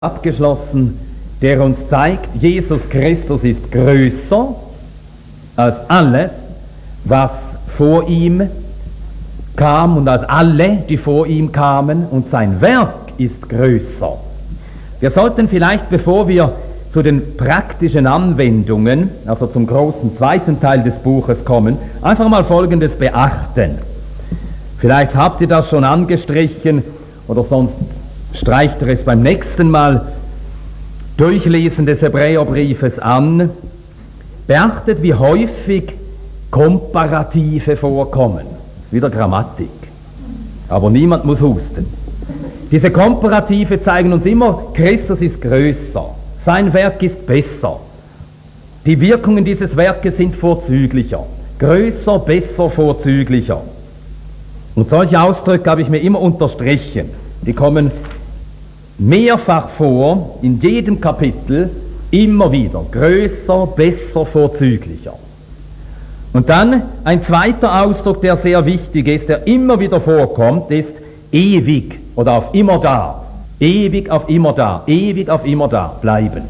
abgeschlossen, der uns zeigt, Jesus Christus ist größer als alles, was vor ihm kam und als alle, die vor ihm kamen, und sein Werk ist größer. Wir sollten vielleicht, bevor wir zu den praktischen Anwendungen, also zum großen zweiten Teil des Buches kommen, einfach mal Folgendes beachten. Vielleicht habt ihr das schon angestrichen oder sonst streicht ihr es beim nächsten Mal Durchlesen des Hebräerbriefes an. Beachtet, wie häufig Komparative vorkommen. Das ist wieder Grammatik. Aber niemand muss husten. Diese Komparative zeigen uns immer, Christus ist größer. Sein Werk ist besser. Die Wirkungen dieses Werkes sind vorzüglicher. Größer, besser, vorzüglicher. Und solche Ausdrücke habe ich mir immer unterstrichen. Die kommen mehrfach vor, in jedem Kapitel, immer wieder. Größer, besser, vorzüglicher. Und dann ein zweiter Ausdruck, der sehr wichtig ist, der immer wieder vorkommt, ist ewig oder auf immer da. Ewig auf immer da. Ewig auf immer da bleiben.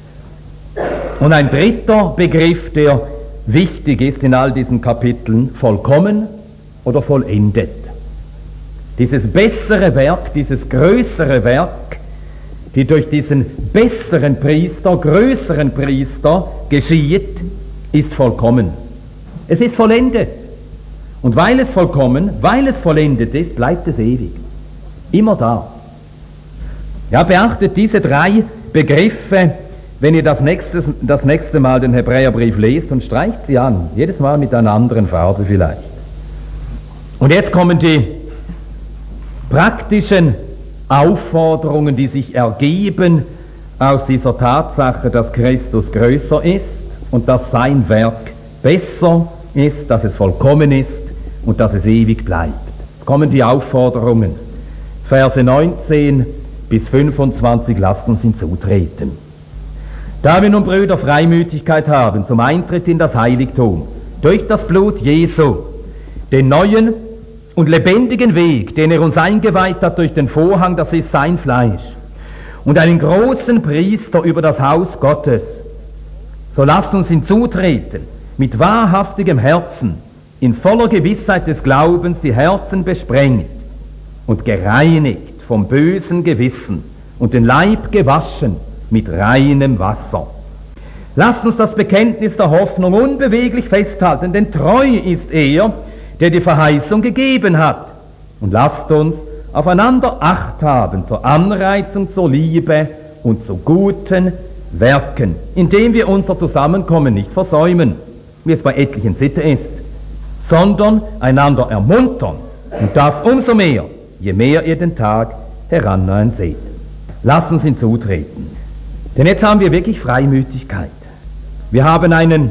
Und ein dritter Begriff, der wichtig ist in all diesen Kapiteln, vollkommen oder vollendet. Dieses bessere Werk, dieses größere Werk, die durch diesen besseren Priester, größeren Priester geschieht, ist vollkommen. Es ist vollendet. Und weil es vollkommen, weil es vollendet ist, bleibt es ewig. Immer da. Ja, beachtet diese drei Begriffe, wenn ihr das nächste Mal den Hebräerbrief lest, und streicht sie an. Jedes Mal mit einer anderen Farbe vielleicht. Und jetzt kommen die praktischen Aufforderungen, die sich ergeben aus dieser Tatsache, dass Christus größer ist und dass sein Werk besser ist, dass es vollkommen ist und dass es ewig bleibt. Jetzt kommen die Aufforderungen. Verse 19 bis 25, lasst uns hinzutreten. Da wir nun, Brüder, Freimütigkeit haben zum Eintritt in das Heiligtum, durch das Blut Jesu, den neuen und lebendigen Weg, den er uns eingeweiht hat durch den Vorhang, das ist sein Fleisch, und einen großen Priester über das Haus Gottes, so lasst uns hinzutreten, mit wahrhaftigem Herzen, in voller Gewissheit des Glaubens die Herzen besprengt und gereinigt vom bösen Gewissen und den Leib gewaschen mit reinem Wasser. Lasst uns das Bekenntnis der Hoffnung unbeweglich festhalten, denn treu ist er, der die Verheißung gegeben hat. Und lasst uns aufeinander Acht haben zur Anreizung, zur Liebe und zu guten Werken, indem wir unser Zusammenkommen nicht versäumen, wie es bei etlichen Sitte ist, sondern einander ermuntern, und das umso mehr, je mehr ihr den Tag herannahen seht. Lasst uns hinzutreten. Denn jetzt haben wir wirklich Freimütigkeit. Wir haben einen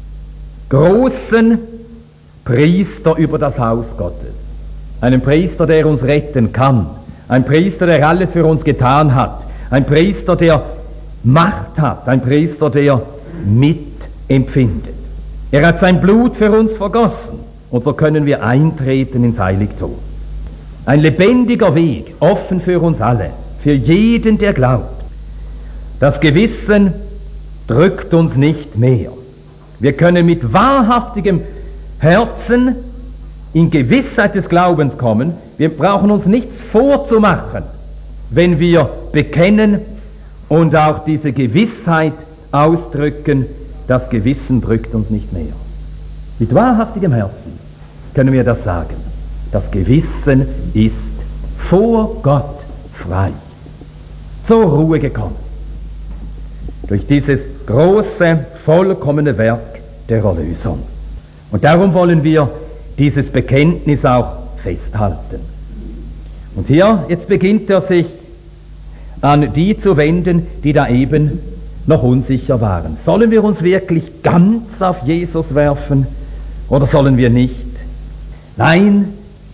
großen Priester über das Haus Gottes. Einen Priester, der uns retten kann. Ein Priester, der alles für uns getan hat. Ein Priester, der Macht hat. Ein Priester, der mitempfindet. Er hat sein Blut für uns vergossen. Und so können wir eintreten ins Heiligtum. Ein lebendiger Weg, offen für uns alle. Für jeden, der glaubt. Das Gewissen drückt uns nicht mehr. Wir können mit wahrhaftigem Herzen in Gewissheit des Glaubens kommen. Wir brauchen uns nichts vorzumachen, wenn wir bekennen und auch diese Gewissheit ausdrücken. Das Gewissen drückt uns nicht mehr. Mit wahrhaftigem Herzen können wir das sagen. Das Gewissen ist vor Gott frei. Zur Ruhe gekommen. Durch dieses große, vollkommene Werk der Erlösung. Und darum wollen wir dieses Bekenntnis auch festhalten. Und hier, jetzt beginnt er sich an die zu wenden, die da eben noch unsicher waren. Sollen wir uns wirklich ganz auf Jesus werfen oder sollen wir nicht? Nein,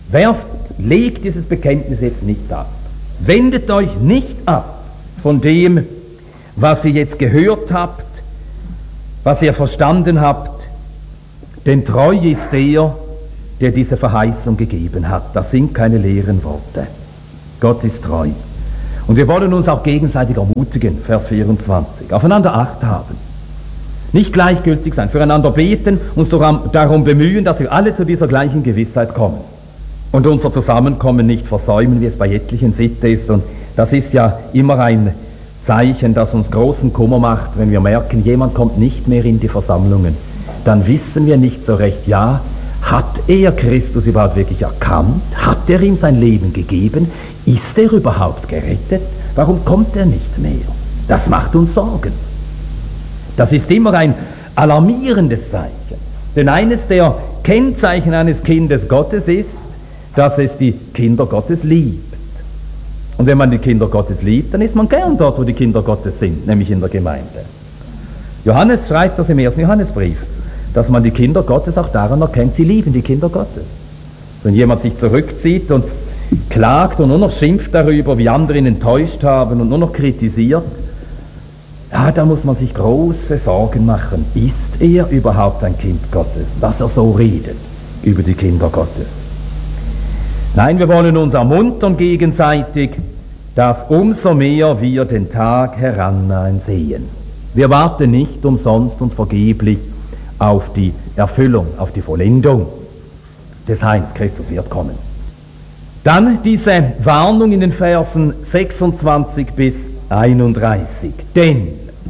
legt dieses Bekenntnis jetzt nicht ab. Wendet euch nicht ab von dem, was ihr jetzt gehört habt, was ihr verstanden habt, denn treu ist der, der diese Verheißung gegeben hat. Das sind keine leeren Worte. Gott ist treu. Und wir wollen uns auch gegenseitig ermutigen, Vers 24, aufeinander Acht haben, nicht gleichgültig sein, füreinander beten, uns darum bemühen, dass wir alle zu dieser gleichen Gewissheit kommen und unser Zusammenkommen nicht versäumen, wie es bei etlichen Sitte ist. Und das ist ja immer ein Zeichen, das uns großen Kummer macht, wenn wir merken, jemand kommt nicht mehr in die Versammlungen. Dann wissen wir nicht so recht, ja, hat er Christus überhaupt wirklich erkannt? Hat er ihm sein Leben gegeben? Ist er überhaupt gerettet? Warum kommt er nicht mehr? Das macht uns Sorgen. Das ist immer ein alarmierendes Zeichen. Denn eines der Kennzeichen eines Kindes Gottes ist, dass es die Kinder Gottes liebt. Und wenn man die Kinder Gottes liebt, dann ist man gern dort, wo die Kinder Gottes sind, nämlich in der Gemeinde. Johannes schreibt das im 1. Johannesbrief, dass man die Kinder Gottes auch daran erkennt, sie lieben die Kinder Gottes. Wenn jemand sich zurückzieht und klagt und nur noch schimpft darüber, wie andere ihn enttäuscht haben und nur noch kritisiert, ja, da muss man sich große Sorgen machen. Ist er überhaupt ein Kind Gottes, dass er so redet über die Kinder Gottes? Nein, wir wollen uns ermuntern gegenseitig, dass umso mehr wir den Tag herannahen sehen. Wir warten nicht umsonst und vergeblich auf die Erfüllung, auf die Vollendung des Heils. Christus wird kommen. Dann diese Warnung in den Versen 26 bis 31. Denn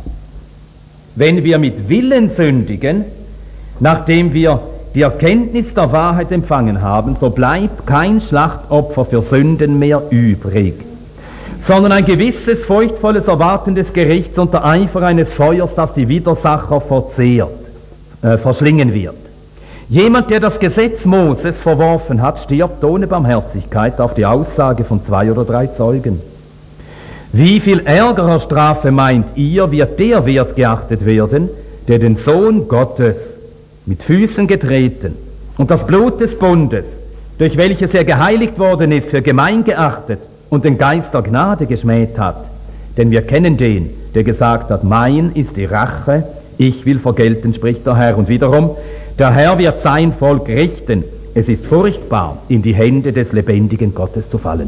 wenn wir mit Willen sündigen, nachdem wir die Erkenntnis der Wahrheit empfangen haben, so bleibt kein Schlachtopfer für Sünden mehr übrig, sondern ein gewisses, furchtvolles Erwarten des Gerichts und der Eifer eines Feuers, das die Widersacher verschlingen wird. Jemand, der das Gesetz Moses verworfen hat, stirbt ohne Barmherzigkeit auf die Aussage von 2 oder 3 Zeugen. Wie viel ärgerer Strafe meint ihr, wird der wert geachtet werden, der den Sohn Gottes mit Füßen getreten und das Blut des Bundes, durch welches er geheiligt worden ist, für gemein geachtet und den Geist der Gnade geschmäht hat. Denn wir kennen den, der gesagt hat, mein ist die Rache, ich will vergelten, spricht der Herr. Und wiederum, der Herr wird sein Volk richten. Es ist furchtbar, in die Hände des lebendigen Gottes zu fallen.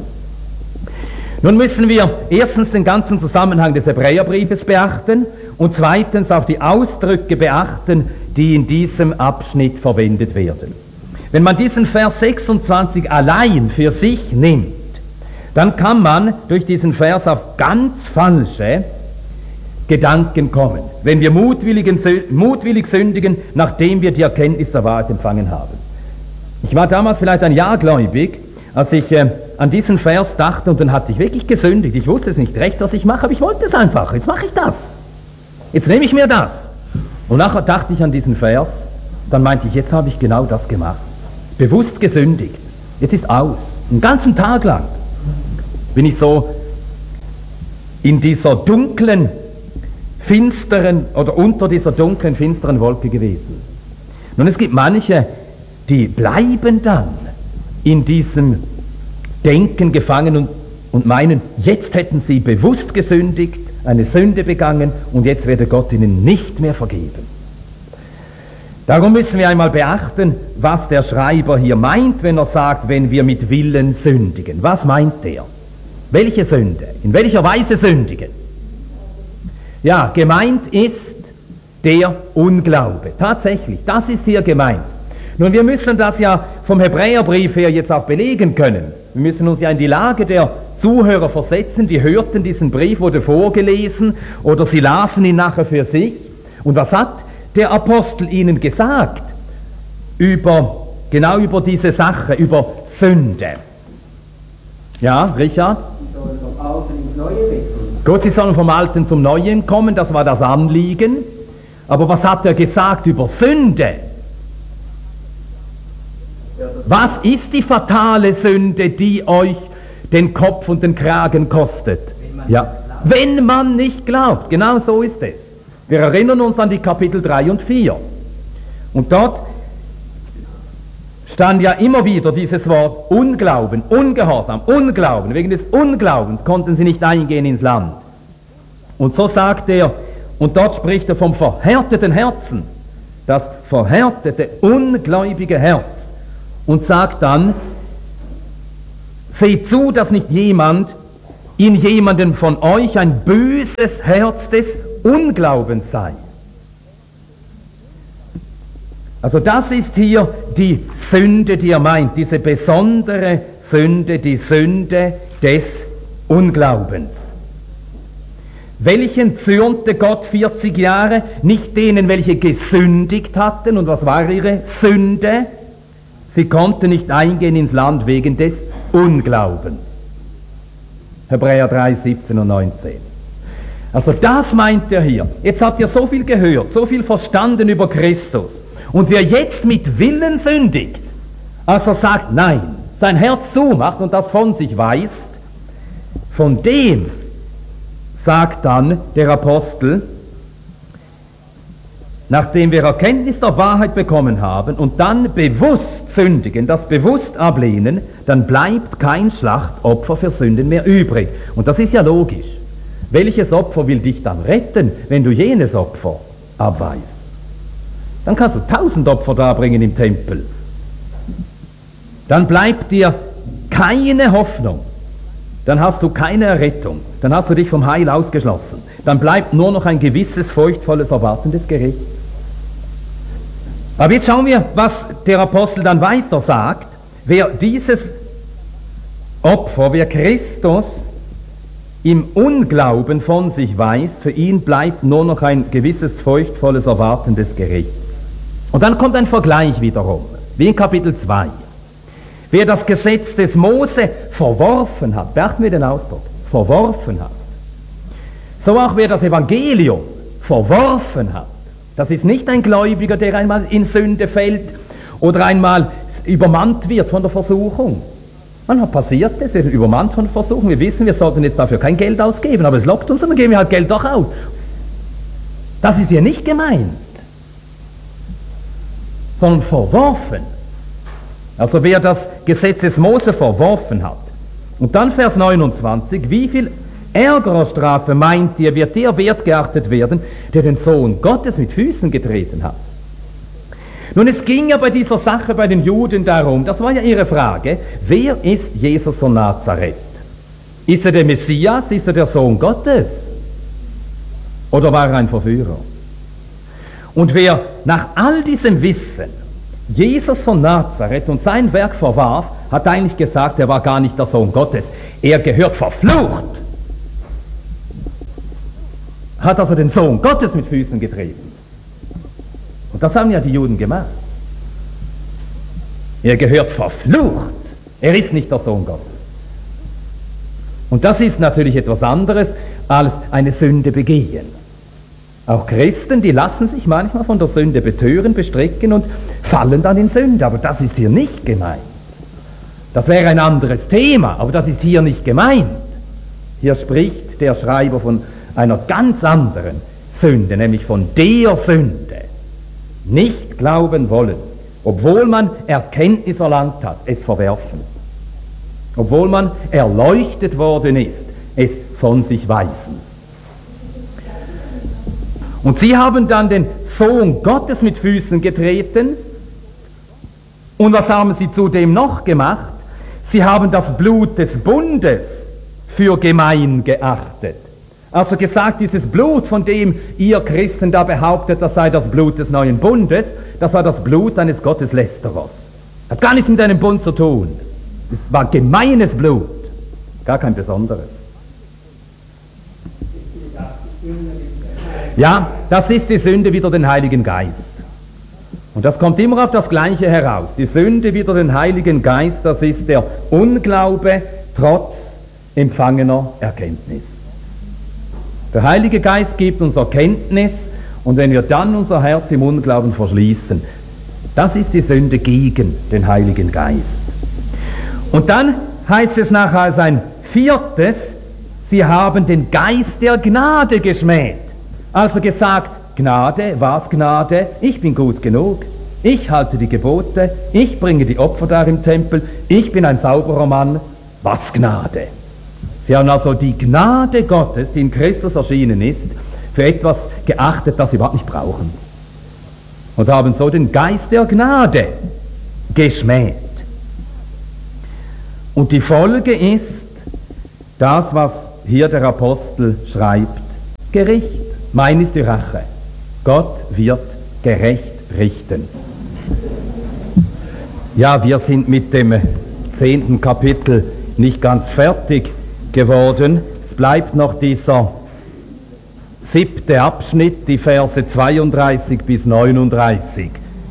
Nun müssen wir erstens den ganzen Zusammenhang des Hebräerbriefes beachten und zweitens auch die Ausdrücke beachten, die in diesem Abschnitt verwendet werden. Wenn man diesen Vers 26 allein für sich nimmt, dann kann man durch diesen Vers auf ganz falsche Gedanken kommen, wenn wir mutwillig sündigen, nachdem wir die Erkenntnis der Wahrheit empfangen haben. Ich war damals vielleicht ein Jahr gläubig, als ich an diesen Vers dachte, und dann hatte ich wirklich gesündigt. Ich wusste es nicht recht, was ich mache, aber ich wollte es einfach. Jetzt mache ich das. Jetzt nehme ich mir das. Und nachher dachte ich an diesen Vers, dann meinte ich, jetzt habe ich genau das gemacht. Bewusst gesündigt. Jetzt ist aus. Den ganzen Tag lang bin ich so in dieser dunklen, finsteren oder unter dieser dunklen, finsteren Wolke gewesen. Nun, es gibt manche, die bleiben dann in diesem Denken gefangen und meinen, jetzt hätten sie bewusst gesündigt, eine Sünde begangen und jetzt werde Gott ihnen nicht mehr vergeben. Darum müssen wir einmal beachten, was der Schreiber hier meint, wenn er sagt, wenn wir mit Willen sündigen. Was meint er? Welche Sünde? In welcher Weise sündigen? Ja, gemeint ist der Unglaube. Tatsächlich, das ist hier gemeint. Nun, wir müssen das ja vom Hebräerbrief her jetzt auch belegen können. Wir müssen uns ja in die Lage der Zuhörer versetzen, die hörten diesen Brief, wurde vorgelesen oder sie lasen ihn nachher für sich. Und was hat der Apostel ihnen gesagt genau über diese Sache, über Sünde? Ja, Richard? Sie sollen vom Alten ins Neue wechseln. Gut, sie sollen vom Alten zum Neuen kommen, das war das Anliegen. Aber was hat er gesagt über Sünde? Was ist die fatale Sünde, die euch den Kopf und den Kragen kostet? Wenn man nicht glaubt. Genau so ist es. Wir erinnern uns an die Kapitel 3 und 4. Und dort stand ja immer wieder dieses Wort Unglauben, Ungehorsam, Unglauben. Wegen des Unglaubens konnten sie nicht eingehen ins Land. Und so sagt er, und dort spricht er vom verhärteten Herzen, das verhärtete, ungläubige Herz. Und sagt dann, seht zu, dass nicht jemand in jemandem von euch ein böses Herz des Unglaubens sei. Also das ist hier die Sünde, die er meint, diese besondere Sünde, die Sünde des Unglaubens. Welchen zürnte Gott 40 Jahre? Nicht denen, welche gesündigt hatten. Und was war ihre Sünde? Sie konnten nicht eingehen ins Land wegen des Unglaubens. Hebräer 3, 17 und 19. Also das meint er hier. Jetzt habt ihr so viel gehört, so viel verstanden über Christus. Und wer jetzt mit Willen sündigt, also sagt nein, sein Herz zumacht und das von sich weist, von dem sagt dann der Apostel, nachdem wir Erkenntnis der Wahrheit bekommen haben und dann bewusst sündigen, das bewusst ablehnen, dann bleibt kein Schlachtopfer für Sünden mehr übrig. Und das ist ja logisch. Welches Opfer will dich dann retten, wenn du jenes Opfer abweist? Dann kannst du 1000 Opfer darbringen im Tempel. Dann bleibt dir keine Hoffnung. Dann hast du keine Errettung. Dann hast du dich vom Heil ausgeschlossen. Dann bleibt nur noch ein gewisses, furchtvolles Erwarten des Gerichts. Aber jetzt schauen wir, was der Apostel dann weiter sagt. Wer dieses Opfer, wer Christus im Unglauben von sich weist, für ihn bleibt nur noch ein gewisses, furchtvolles Erwarten des Gerichts. Und dann kommt ein Vergleich wiederum, wie in Kapitel 2. Wer das Gesetz des Mose verworfen hat, beachten wir den Ausdruck, verworfen hat. So auch wer das Evangelium verworfen hat. Das ist nicht ein Gläubiger, der einmal in Sünde fällt oder einmal übermannt wird von der Versuchung. Man hat passiert es, wir sind übermannt von der Versuchung. Wir wissen, wir sollten jetzt dafür kein Geld ausgeben, aber es lockt uns und dann geben wir halt Geld doch aus. Das ist hier nicht gemeint, sondern verworfen. Also wer das Gesetz des Mose verworfen hat. Und dann Vers 29, wie viel Ärgerstrafe meint ihr, wird der wert geachtet werden, der den Sohn Gottes mit Füßen getreten hat? Nun, es ging ja bei dieser Sache bei den Juden darum, das war ja ihre Frage, wer ist Jesus von Nazareth? Ist er der Messias, ist er der Sohn Gottes? Oder war er ein Verführer? Und wer nach all diesem Wissen Jesus von Nazareth und sein Werk verwarf, hat eigentlich gesagt, er war gar nicht der Sohn Gottes. Er gehört verflucht. Hat also den Sohn Gottes mit Füßen getreten. Und das haben ja die Juden gemacht. Er gehört verflucht. Er ist nicht der Sohn Gottes. Und das ist natürlich etwas anderes als eine Sünde begehen. Auch Christen, die lassen sich manchmal von der Sünde betören, bestrecken und fallen dann in Sünde. Aber das ist hier nicht gemeint. Das wäre ein anderes Thema, aber das ist hier nicht gemeint. Hier spricht der Schreiber von einer ganz anderen Sünde, nämlich von der Sünde. Nicht glauben wollen, obwohl man Erkenntnis erlangt hat, es verwerfen. Obwohl man erleuchtet worden ist, es von sich weisen. Und sie haben dann den Sohn Gottes mit Füßen getreten. Und was haben sie zudem noch gemacht? Sie haben das Blut des Bundes für gemein geachtet. Also gesagt, dieses Blut, von dem ihr Christen da behauptet, das sei das Blut des neuen Bundes, das war das Blut eines Gotteslästerers. Hat gar nichts mit einem Bund zu tun. Es war gemeines Blut, gar kein besonderes. Ja, das ist die Sünde wider den Heiligen Geist. Und das kommt immer auf das Gleiche heraus. Die Sünde wider den Heiligen Geist, das ist der Unglaube trotz empfangener Erkenntnis. Der Heilige Geist gibt uns Erkenntnis und wenn wir dann unser Herz im Unglauben verschließen, das ist die Sünde gegen den Heiligen Geist. Und dann heißt es nachher als ein viertes, sie haben den Geist der Gnade geschmäht. Also gesagt, Gnade, was Gnade? Ich bin gut genug, ich halte die Gebote, ich bringe die Opfer da im Tempel, ich bin ein sauberer Mann, was Gnade? Sie haben also die Gnade Gottes, die in Christus erschienen ist, für etwas geachtet, das sie überhaupt nicht brauchen. Und haben so den Geist der Gnade geschmäht. Und die Folge ist, das, was hier der Apostel schreibt, Gericht. Mein ist die Rache. Gott wird gerecht richten. Ja, wir sind mit dem 10. Kapitel nicht ganz fertig geworden. Es bleibt noch dieser 7. Abschnitt, die Verse 32 bis 39.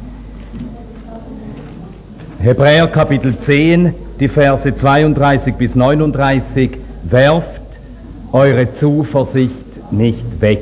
Hebräer Kapitel 10, die Verse 32 bis 39. Werft eure Zuversicht nicht weg.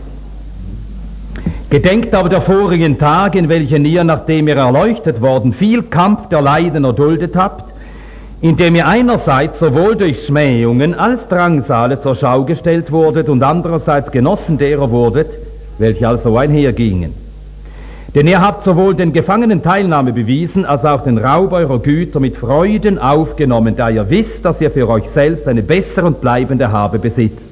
Gedenkt aber der vorigen Tage, in welchen ihr, nachdem ihr erleuchtet worden, viel Kampf der Leiden erduldet habt, indem ihr einerseits sowohl durch Schmähungen als Drangsale zur Schau gestellt wurdet und andererseits Genossen derer wurdet, welche also einhergingen. Denn ihr habt sowohl den Gefangenen Teilnahme bewiesen, als auch den Raub eurer Güter mit Freuden aufgenommen, da ihr wisst, dass ihr für euch selbst eine bessere und bleibende Habe besitzt.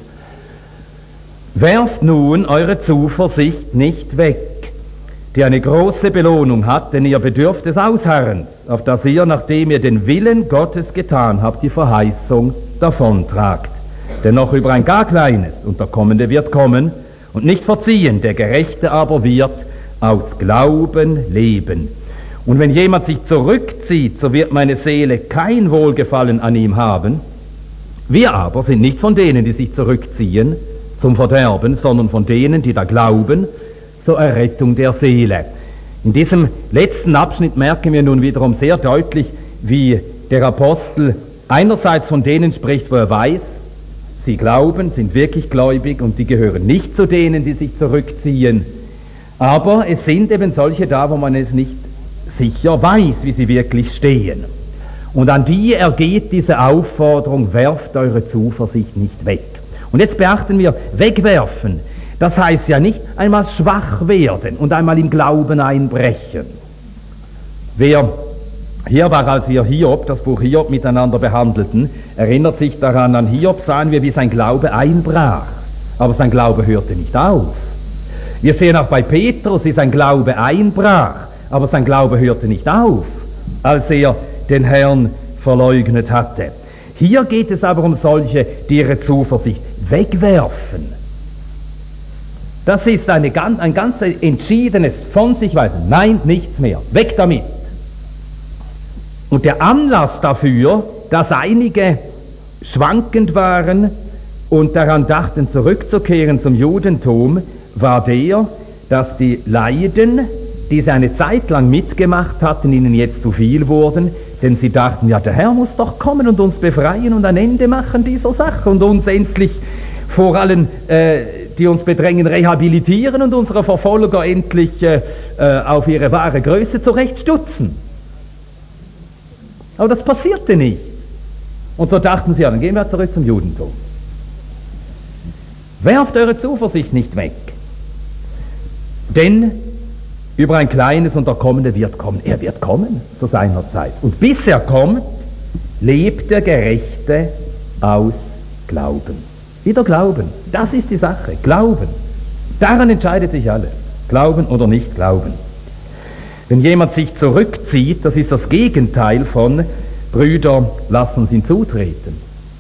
Werft nun eure Zuversicht nicht weg, die eine große Belohnung hat, denn ihr bedürft des Ausharrens, auf dass ihr, nachdem ihr den Willen Gottes getan habt, die Verheißung davontragt. Denn noch über ein gar kleines, und der Kommende wird kommen, und nicht verziehen, der Gerechte aber wird aus Glauben leben. Und wenn jemand sich zurückzieht, so wird meine Seele kein Wohlgefallen an ihm haben. Wir aber sind nicht von denen, die sich zurückziehen zum Verderben, sondern von denen, die da glauben, zur Errettung der Seele. In diesem letzten Abschnitt merken wir nun wiederum sehr deutlich, wie der Apostel einerseits von denen spricht, wo er weiß, sie glauben, sind wirklich gläubig und die gehören nicht zu denen, die sich zurückziehen. Aber es sind eben solche da, wo man es nicht sicher weiß, wie sie wirklich stehen. Und an die ergeht diese Aufforderung, werft eure Zuversicht nicht weg. Und jetzt beachten wir, wegwerfen, das heißt ja nicht einmal schwach werden und einmal im Glauben einbrechen. Wer hier war, als wir Hiob, das Buch Hiob miteinander behandelten, erinnert sich daran, an Hiob sahen wir, wie sein Glaube einbrach, aber sein Glaube hörte nicht auf. Wir sehen auch bei Petrus, wie sein Glaube einbrach, aber sein Glaube hörte nicht auf, als er den Herrn verleugnet hatte. Hier geht es aber um solche, die ihre Zuversicht wegwerfen. Das ist ein ganz entschiedenes von sich weisen. Nein, nichts mehr. Weg damit. Und der Anlass dafür, dass einige schwankend waren und daran dachten, zurückzukehren zum Judentum, war der, dass die Leiden, die sie eine Zeit lang mitgemacht hatten, ihnen jetzt zu viel wurden, denn sie dachten, ja, der Herr muss doch kommen und uns befreien und ein Ende machen dieser Sache und uns endlich vor allen, die uns bedrängen, rehabilitieren und unsere Verfolger endlich auf ihre wahre Größe zurechtstutzen. Aber das passierte nicht. Und so dachten sie, ja, dann gehen wir zurück zum Judentum. Werft eure Zuversicht nicht weg, denn über ein kleines und der Kommende wird kommen. Er wird kommen zu seiner Zeit. Und bis er kommt, lebt der Gerechte aus Glauben. Wieder Glauben. Das ist die Sache. Glauben. Daran entscheidet sich alles. Glauben oder nicht glauben. Wenn jemand sich zurückzieht, das ist das Gegenteil von Brüder, lass uns hinzutreten.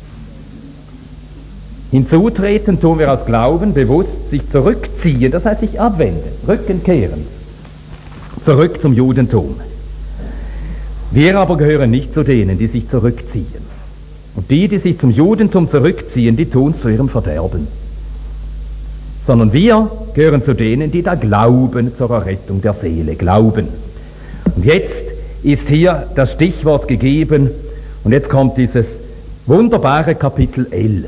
Hinzutreten tun wir aus Glauben, bewusst sich zurückziehen, das heißt sich abwenden, Rücken kehren. Zurück zum Judentum. Wir aber gehören nicht zu denen, die sich zurückziehen. Und die sich zum Judentum zurückziehen, die tun es zu ihrem Verderben. Sondern wir gehören zu denen, die da glauben zur Errettung der Seele, glauben. Und jetzt ist hier das Stichwort gegeben und jetzt kommt dieses wunderbare Kapitel 11.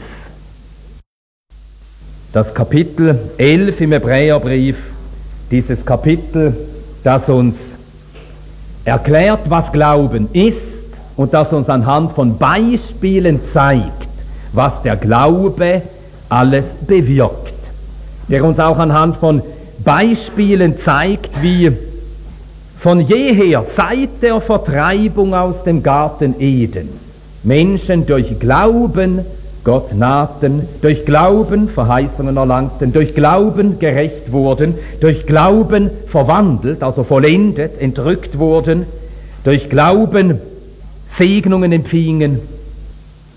Das Kapitel 11 im Hebräerbrief, dieses Kapitel, das uns erklärt, was Glauben ist und das uns anhand von Beispielen zeigt, was der Glaube alles bewirkt. Der uns auch anhand von Beispielen zeigt, wie von jeher, seit der Vertreibung aus dem Garten Eden, Menschen durch Glauben Gott nahten, durch Glauben Verheißungen erlangten, durch Glauben gerecht wurden, durch Glauben verwandelt, also vollendet, entrückt wurden, durch Glauben Segnungen empfingen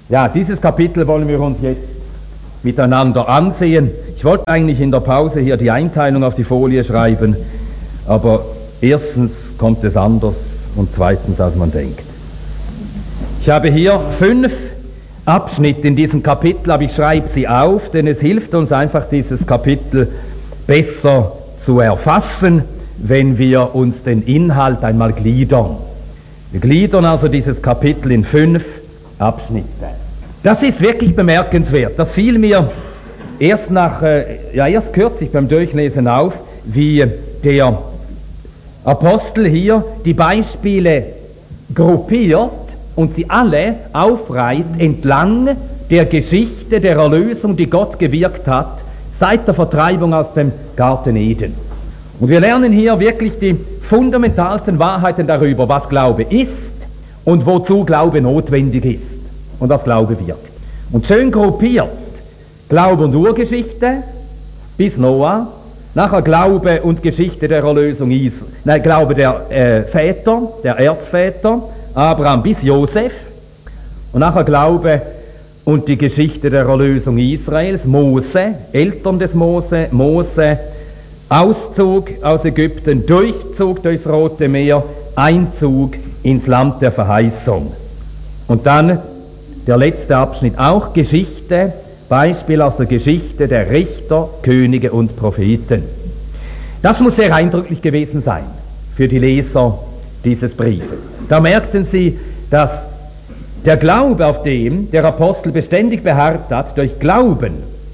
Ja, dieses Kapitel wollen wir uns jetzt miteinander ansehen. Ich wollte eigentlich in der Pause hier die Einteilung auf die Folie schreiben, aber erstens kommt es anders und zweitens, als man denkt. Ich habe hier 5 Abschnitte in diesem Kapitel, aber ich schreibe sie auf, denn es hilft uns einfach, dieses Kapitel besser zu erfassen, wenn wir uns den Inhalt einmal gliedern. Wir gliedern also dieses Kapitel in 5 Abschnitte. Das ist wirklich bemerkenswert. Das fiel mir erst kürzlich beim Durchlesen auf, wie der Apostel hier die Beispiele gruppiert und sie alle aufreiht entlang der Geschichte der Erlösung, die Gott gewirkt hat, seit der Vertreibung aus dem Garten Eden. Und wir lernen hier wirklich die fundamentalsten Wahrheiten darüber, was Glaube ist und wozu Glaube notwendig ist und was Glaube wirkt. Und schön gruppiert Glaube und Urgeschichte bis Noah, nachher Glaube und Geschichte der Erlösung Glaube der Väter, der Erzväter, Abraham bis Josef, und nachher Glaube und die Geschichte der Erlösung Israels, Mose, Eltern des Mose, Auszug aus Ägypten, Durchzug durchs Rote Meer, Einzug ins Land der Verheißung. Und dann der letzte Abschnitt, auch Geschichte, Beispiel aus der Geschichte der Richter, Könige und Propheten. Das muss sehr eindrücklich gewesen sein für die Leser dieses Briefes. Da merkten sie, dass der Glaube, auf dem der Apostel beständig beharrt hat, durch Glauben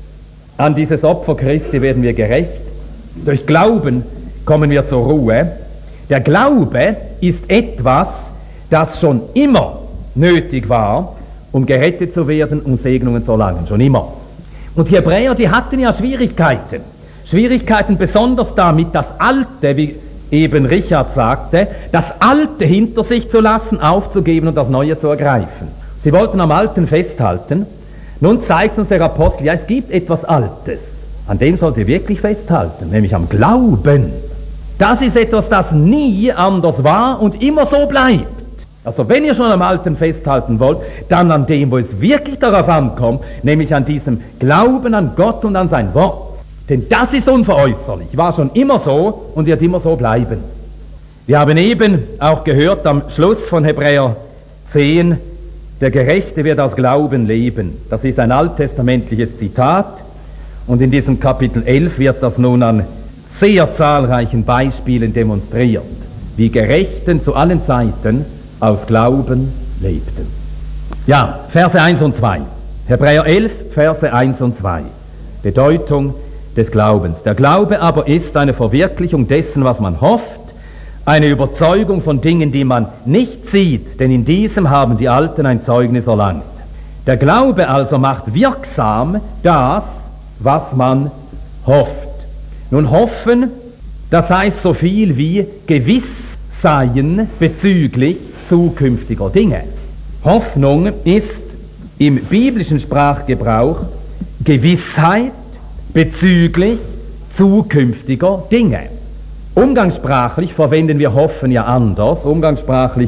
an dieses Opfer Christi werden wir gerecht, durch Glauben kommen wir zur Ruhe. Der Glaube ist etwas, das schon immer nötig war, um gerettet zu werden, um Segnungen zu erlangen, schon immer. Und die Hebräer, die hatten ja Schwierigkeiten besonders damit, das Alte, wie eben Richard sagte, das Alte hinter sich zu lassen, aufzugeben und das Neue zu ergreifen. Sie wollten am Alten festhalten. Nun zeigt uns der Apostel, ja, es gibt etwas Altes, an dem sollt ihr wirklich festhalten, nämlich am Glauben. Das ist etwas, das nie anders war und immer so bleibt. Also wenn ihr schon am Alten festhalten wollt, dann an dem, wo es wirklich darauf ankommt, nämlich an diesem Glauben an Gott und an sein Wort. Denn das ist unveräußerlich, war schon immer so und wird immer so bleiben. Wir haben eben auch gehört am Schluss von Hebräer 10, der Gerechte wird aus Glauben leben. Das ist ein alttestamentliches Zitat und in diesem Kapitel 11 wird das nun an sehr zahlreichen Beispielen demonstriert, wie Gerechten zu allen Zeiten aus Glauben lebten. Ja, Verse 1 und 2. Hebräer 11, Verse 1 und 2. Bedeutung des Glaubens. Der Glaube aber ist eine Verwirklichung dessen, was man hofft, eine Überzeugung von Dingen, die man nicht sieht, denn in diesem haben die Alten ein Zeugnis erlangt. Der Glaube also macht wirksam das, was man hofft. Nun hoffen, das heißt so viel wie gewiss sein bezüglich zukünftiger Dinge. Hoffnung ist im biblischen Sprachgebrauch Gewissheit bezüglich zukünftiger Dinge. Umgangssprachlich verwenden wir hoffen ja anders. Umgangssprachlich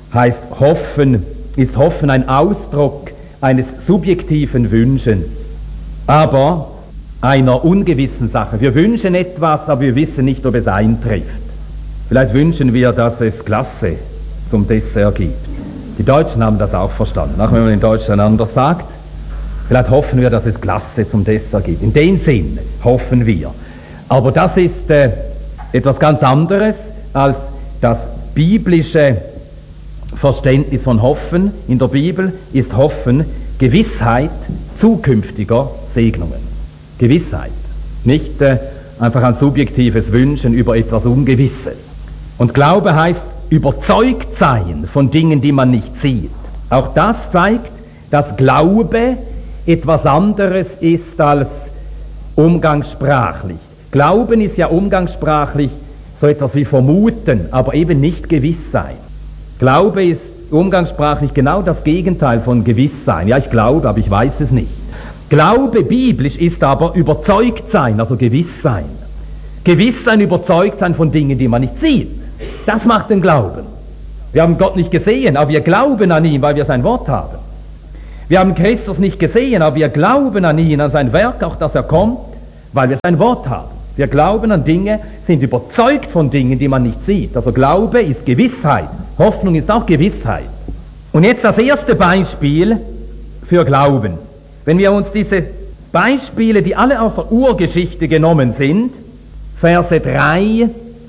ist Hoffen ein Ausdruck eines subjektiven Wünschens, aber einer ungewissen Sache. Wir wünschen etwas, aber wir wissen nicht, ob es eintrifft. Vielleicht wünschen wir, dass es Glasse zum Dessert gibt. Die Deutschen haben das auch verstanden, auch wenn man in Deutschland anders sagt. Vielleicht hoffen wir, dass es Glasse zum Dessert gibt. In dem Sinn hoffen wir. Aber das ist etwas ganz anderes als das biblische Verständnis von Hoffen. In der Bibel ist Hoffen Gewissheit zukünftiger Segnungen. Gewissheit. Nicht einfach ein subjektives Wünschen über etwas Ungewisses. Und Glaube heißt überzeugt sein von Dingen, die man nicht sieht. Auch das zeigt, dass Glaube etwas anderes ist als umgangssprachlich. Glauben ist ja umgangssprachlich so etwas wie vermuten, aber eben nicht gewiss sein. Glaube ist umgangssprachlich genau das Gegenteil von gewiss sein. Ja, ich glaube, aber ich weiß es nicht. Glaube biblisch ist aber überzeugt sein, also gewiss sein. Gewiss sein, überzeugt sein von Dingen, die man nicht sieht. Das macht den Glauben. Wir haben Gott nicht gesehen, aber wir glauben an ihn, weil wir sein Wort haben. Wir haben Christus nicht gesehen, aber wir glauben an ihn, an sein Werk, auch dass er kommt, weil wir sein Wort haben. Wir glauben an Dinge, sind überzeugt von Dingen, die man nicht sieht. Also Glaube ist Gewissheit, Hoffnung ist auch Gewissheit. Und jetzt das erste Beispiel für Glauben. Wenn wir uns diese Beispiele, die alle aus der Urgeschichte genommen sind, Verse 3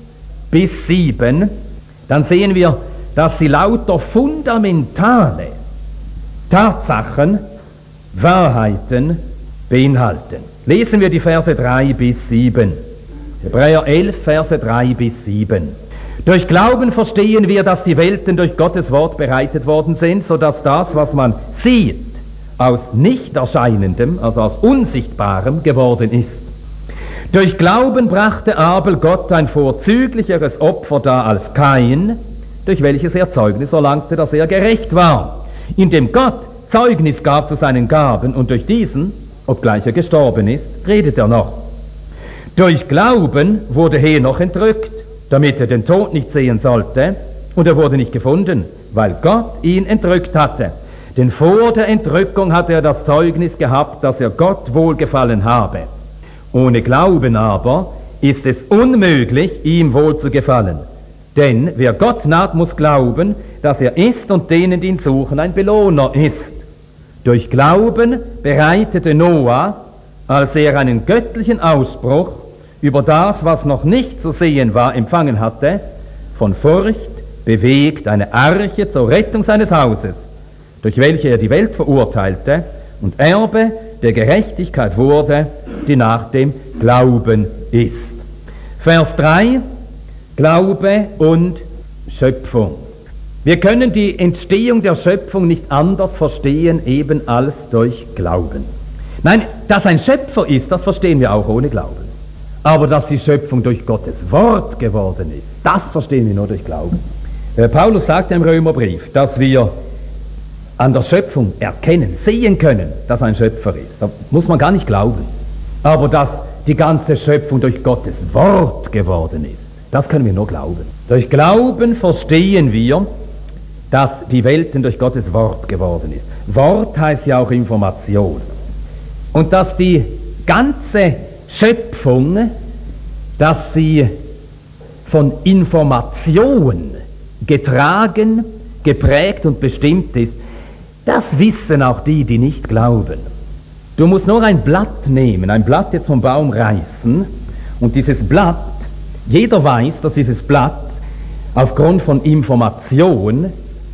bis 7, dann sehen wir, dass sie lauter fundamentale Tatsachen, Wahrheiten beinhalten. Lesen wir die Verse 3 bis 7. Hebräer 11, Verse 3 bis 7. Durch Glauben verstehen wir, dass die Welten durch Gottes Wort bereitet worden sind, sodass das, was man sieht, aus Nichterscheinendem, also aus Unsichtbarem geworden ist. Durch Glauben brachte Abel Gott ein vorzüglicheres Opfer dar als Kain, durch welches er Zeugnis erlangte, dass er gerecht war, indem Gott Zeugnis gab zu seinen Gaben, und durch diesen, obgleich er gestorben ist, redet er noch. Durch Glauben wurde Henoch entrückt, damit er den Tod nicht sehen sollte, und er wurde nicht gefunden, weil Gott ihn entrückt hatte. Denn vor der Entrückung hatte er das Zeugnis gehabt, dass er Gott wohlgefallen habe. Ohne Glauben aber ist es unmöglich, ihm wohl zu gefallen. Denn wer Gott naht, muss glauben, dass er ist und denen, die ihn suchen, ein Belohner ist. Durch Glauben bereitete Noah, als er einen göttlichen Ausspruch über das, was noch nicht zu sehen war, empfangen hatte, von Furcht bewegt eine Arche zur Rettung seines Hauses, durch welche er die Welt verurteilte und Erbe der Gerechtigkeit wurde, die nach dem Glauben ist. Vers 3, Glaube und Schöpfung. Wir können die Entstehung der Schöpfung nicht anders verstehen, eben als durch Glauben. Nein, dass ein Schöpfer ist, das verstehen wir auch ohne Glauben. Aber dass die Schöpfung durch Gottes Wort geworden ist, das verstehen wir nur durch Glauben. Paulus sagt im Römerbrief, dass wir an der Schöpfung erkennen, sehen können, dass ein Schöpfer ist. Da muss man gar nicht glauben. Aber dass die ganze Schöpfung durch Gottes Wort geworden ist, das können wir nur glauben. Durch Glauben verstehen wir, dass die Welten durch Gottes Wort geworden ist. Wort heißt ja auch Information. Und dass die ganze Schöpfung, dass sie von Information getragen, geprägt und bestimmt ist, das wissen auch die, die nicht glauben. Du musst nur ein Blatt nehmen, ein Blatt jetzt vom Baum reißen, und dieses Blatt, jeder weiß, dass dieses Blatt aufgrund von Information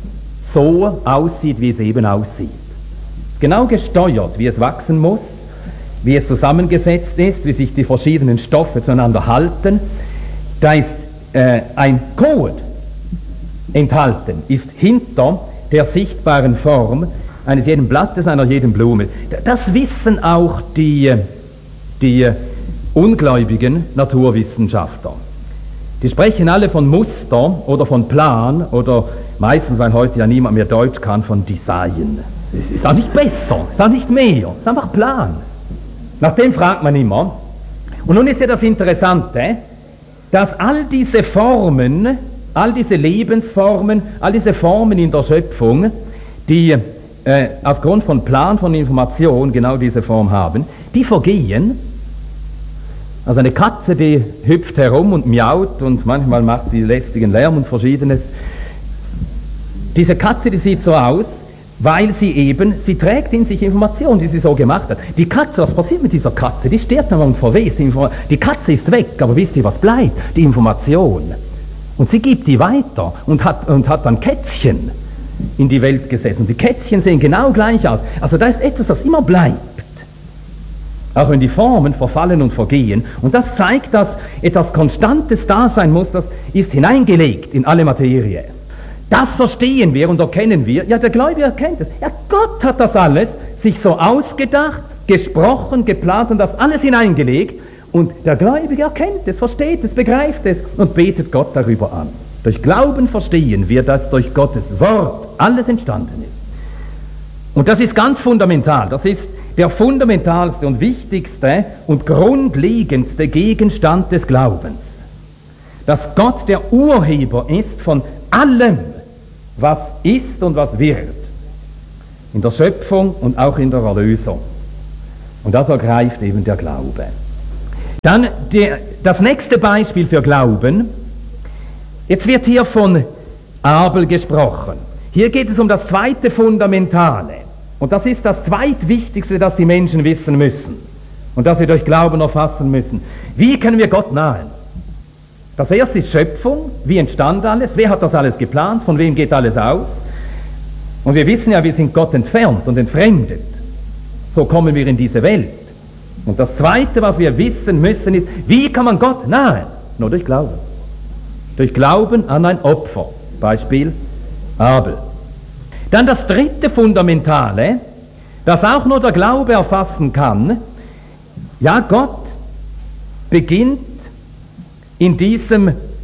so aussieht, wie es eben aussieht. Genau gesteuert, wie es wachsen muss, wie es zusammengesetzt ist, wie sich die verschiedenen Stoffe zueinander halten. Da ist ein Code enthalten, ist hinter der sichtbaren Form eines jeden Blattes, einer jeden Blume. Das wissen auch die ungläubigen Naturwissenschaftler. Die sprechen alle von Muster oder von Plan oder meistens, weil heute ja niemand mehr Deutsch kann, von Design. Es ist auch nicht besser, es ist auch nicht mehr, es ist einfach Plan. Nach dem fragt man immer. Und nun ist ja das Interessante, dass all diese Formen, all diese Lebensformen, all diese Formen in der Schöpfung, die aufgrund von Plan, von Information genau diese Form haben, die vergehen. Also eine Katze, die hüpft herum und miaut und manchmal macht sie lästigen Lärm und Verschiedenes. Diese Katze, die sieht so aus, weil sie trägt in sich Information, die sie so gemacht hat. Die Katze, was passiert mit dieser Katze? Die stirbt und verwest. Die Katze ist weg, aber wisst ihr, was bleibt? Die Information. Und sie gibt die weiter und hat dann Kätzchen in die Welt gesessen. Die Kätzchen sehen genau gleich aus. Also da ist etwas, das immer bleibt. Auch wenn die Formen verfallen und vergehen. Und das zeigt, dass etwas Konstantes da sein muss, das ist hineingelegt in alle Materie. Das verstehen wir und erkennen wir. Ja, der Gläubige erkennt es. Ja, Gott hat das alles sich so ausgedacht, gesprochen, geplant und das alles hineingelegt. Und der Gläubige erkennt es, versteht es, begreift es und betet Gott darüber an. Durch Glauben verstehen wir, dass durch Gottes Wort alles entstanden ist. Und das ist ganz fundamental. Das ist der fundamentalste und wichtigste und grundlegendste Gegenstand des Glaubens. Dass Gott der Urheber ist von allem, was ist und was wird. in der Schöpfung und auch in der Erlösung. Und das ergreift eben der Glaube. Dann das nächste Beispiel für Glauben. Jetzt wird hier von Abel gesprochen. Hier geht es um das zweite Fundamentale. Und das ist das zweitwichtigste, das die Menschen wissen müssen. Und das wir durch Glauben erfassen müssen. Wie können wir Gott nahen? Das erste ist Schöpfung. Wie entstand alles? Wer hat das alles geplant? Von wem geht alles aus? Und wir wissen ja, wir sind Gott entfernt und entfremdet. So kommen wir in diese Welt. Und das Zweite, was wir wissen müssen, ist, wie kann man Gott nahen? Nur durch Glauben. Durch Glauben an ein Opfer. Beispiel Abel. Dann das dritte Fundamentale, das auch nur der Glaube erfassen kann. Ja, Gott beginnt in dieser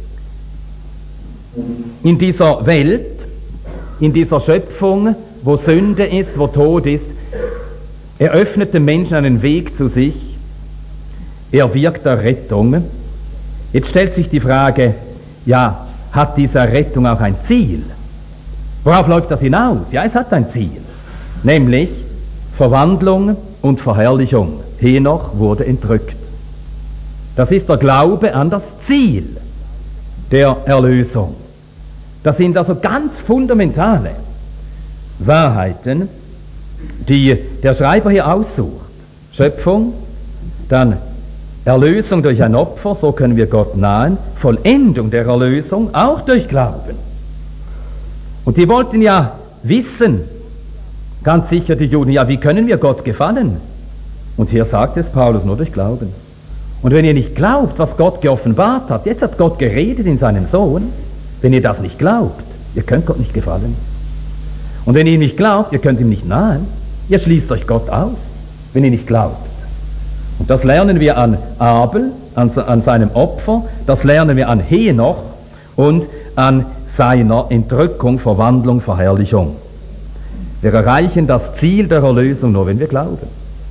Welt, in dieser Schöpfung, wo Sünde ist, wo Tod ist. Er öffnet dem Menschen einen Weg zu sich. Er wirkt der Rettung. Jetzt stellt sich die Frage, ja, hat diese Rettung auch ein Ziel? Worauf läuft das hinaus? Ja, es hat ein Ziel, nämlich Verwandlung und Verherrlichung. Henoch wurde entrückt. Das ist der Glaube an das Ziel der Erlösung. Das sind also ganz fundamentale Wahrheiten, die der Schreiber hier aussucht. Schöpfung, dann Erlösung durch ein Opfer, so können wir Gott nahen, Vollendung der Erlösung, auch durch Glauben. Und die wollten ja wissen, ganz sicher die Juden, ja, wie können wir Gott gefallen? Und hier sagt es Paulus, nur durch Glauben. Und wenn ihr nicht glaubt, was Gott geoffenbart hat, jetzt hat Gott geredet in seinem Sohn, wenn ihr das nicht glaubt, ihr könnt Gott nicht gefallen. Und wenn ihr ihm nicht glaubt, ihr könnt ihm nicht nahen, ihr schließt euch Gott aus, wenn ihr nicht glaubt. Und das lernen wir an Abel, an seinem Opfer, das lernen wir an Henoch und an seiner Entrückung, Verwandlung, Verherrlichung. Wir erreichen das Ziel der Erlösung nur, wenn wir glauben.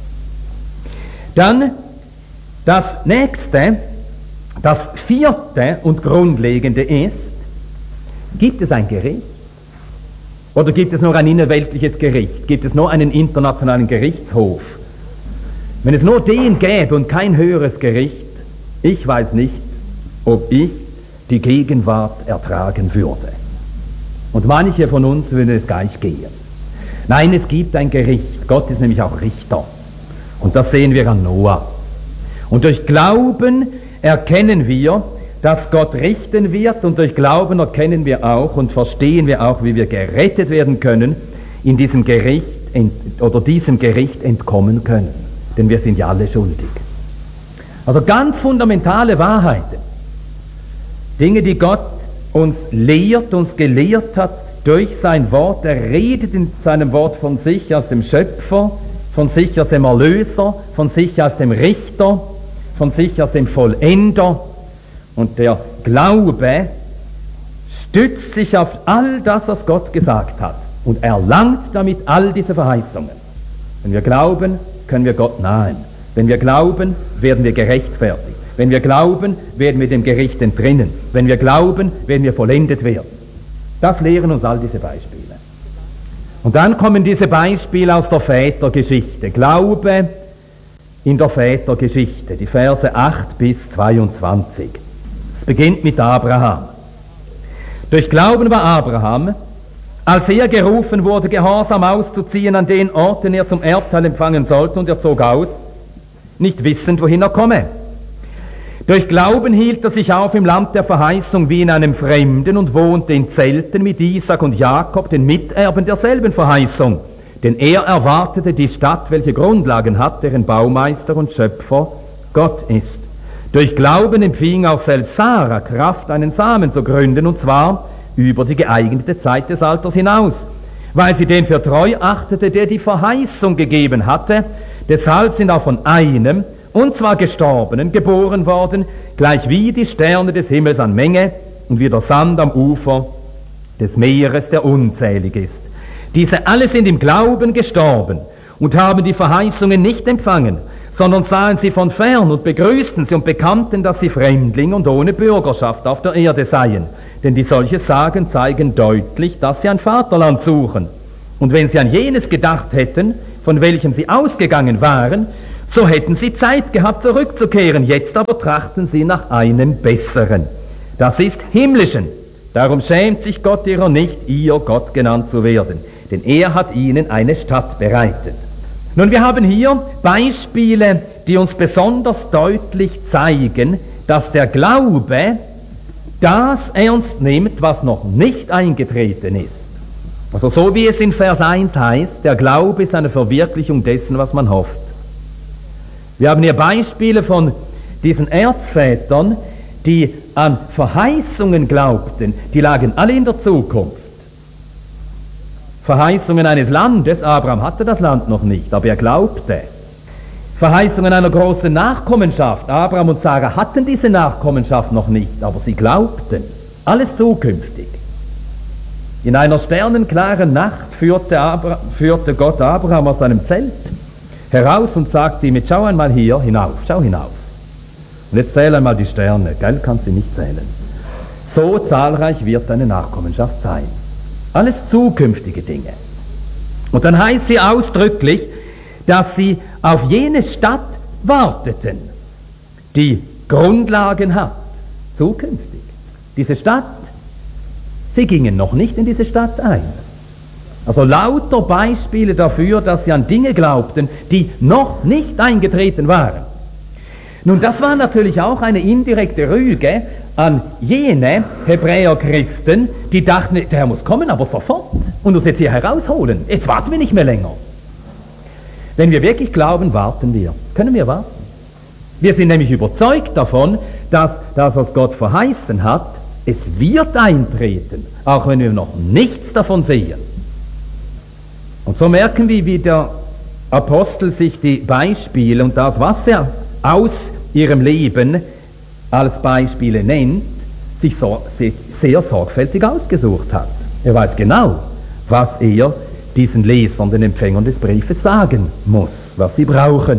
Dann das nächste, das vierte und grundlegende ist, gibt es ein Gericht? Oder gibt es nur ein innerweltliches Gericht? Gibt es nur einen internationalen Gerichtshof? Wenn es nur den gäbe und kein höheres Gericht, ich weiß nicht, ob ich die Gegenwart ertragen würde. Und manche von uns würden es gleich gehen. Nein, es gibt ein Gericht. Gott ist nämlich auch Richter. Und das sehen wir an Noah. Und durch Glauben erkennen wir, dass Gott richten wird, und durch Glauben erkennen wir auch und verstehen wir auch, wie wir gerettet werden können, in diesem Gericht oder diesem Gericht entkommen können. Denn wir sind ja alle schuldig. Also ganz fundamentale Wahrheiten. Dinge, die Gott uns lehrt, uns gelehrt hat durch sein Wort. Er redet in seinem Wort von sich als dem Schöpfer, von sich als dem Erlöser, von sich als dem Richter, von sich als dem Vollender. Und der Glaube stützt sich auf all das, was Gott gesagt hat, und erlangt damit all diese Verheißungen. Wenn wir glauben, können wir Gott nahen. Wenn wir glauben, werden wir gerechtfertigt. Wenn wir glauben, werden wir dem Gericht entrinnen. Wenn wir glauben, werden wir vollendet werden. Das lehren uns all diese Beispiele. Und dann kommen diese Beispiele aus der Vätergeschichte. Glaube in der Vätergeschichte, die Verse 8 bis 22. Es beginnt mit Abraham. Durch Glauben war Abraham, als er gerufen wurde, gehorsam auszuziehen an den Ort, den er zum Erbteil empfangen sollte, und er zog aus, nicht wissend, wohin er komme. Durch Glauben hielt er sich auf im Land der Verheißung wie in einem Fremden und wohnte in Zelten mit Isaak und Jakob, den Miterben derselben Verheißung. Denn er erwartete die Stadt, welche Grundlagen hat, deren Baumeister und Schöpfer Gott ist. Durch Glauben empfing auch selbst Sarah Kraft, einen Samen zu gründen, und zwar über die geeignete Zeit des Alters hinaus, weil sie den für treu achtete, der die Verheißung gegeben hatte. Deshalb sind auch von einem, und zwar Gestorbenen, geboren worden, gleich wie die Sterne des Himmels an Menge und wie der Sand am Ufer des Meeres, der unzählig ist. Diese alle sind im Glauben gestorben und haben die Verheißungen nicht empfangen, sondern sahen sie von fern und begrüßten sie und bekannten, dass sie Fremdling und ohne Bürgerschaft auf der Erde seien. Denn die solche Sagen zeigen deutlich, dass sie ein Vaterland suchen. Und wenn sie an jenes gedacht hätten, von welchem sie ausgegangen waren, so hätten sie Zeit gehabt, zurückzukehren. Jetzt aber trachten sie nach einem Besseren. Das ist himmlischen. Darum schämt sich Gott ihrer nicht, ihr Gott genannt zu werden. Denn er hat ihnen eine Stadt bereitet. Nun, wir haben hier Beispiele, die uns besonders deutlich zeigen, dass der Glaube das ernst nimmt, was noch nicht eingetreten ist. Also so wie es in Vers 1 heißt, der Glaube ist eine Verwirklichung dessen, was man hofft. Wir haben hier Beispiele von diesen Erzvätern, die an Verheißungen glaubten, die lagen alle in der Zukunft. Verheißungen eines Landes, Abraham hatte das Land noch nicht, aber er glaubte. Verheißungen einer großen Nachkommenschaft, Abraham und Sarah hatten diese Nachkommenschaft noch nicht, aber sie glaubten. Alles zukünftig. In einer sternenklaren Nacht führte Gott Abraham aus seinem Zelt heraus und sagte ihm, jetzt schau einmal hier hinauf, schau hinauf. Und jetzt zähl einmal die Sterne, gell, kannst du nicht zählen. So zahlreich wird deine Nachkommenschaft sein. Alles zukünftige Dinge. Und dann heißt sie ausdrücklich, dass sie auf jene Stadt warteten, die Grundlagen hat, zukünftig. Diese Stadt, sie gingen noch nicht in diese Stadt ein. Also lauter Beispiele dafür, dass sie an Dinge glaubten, die noch nicht eingetreten waren. Nun, das war natürlich auch eine indirekte Rüge an jene Hebräer-Christen, die dachten, der Herr muss kommen, aber sofort, und uns jetzt hier herausholen. Jetzt warten wir nicht mehr länger. Wenn wir wirklich glauben, warten wir. Können wir warten? Wir sind nämlich überzeugt davon, dass das, was Gott verheißen hat, es wird eintreten, auch wenn wir noch nichts davon sehen. Und so merken wir, wie der Apostel sich die Beispiele und das, was er aus ihrem Leben als Beispiele nennt, sich sehr sorgfältig ausgesucht hat. Er weiß genau, was er diesen Lesern, den Empfängern des Briefes sagen muss, was sie brauchen.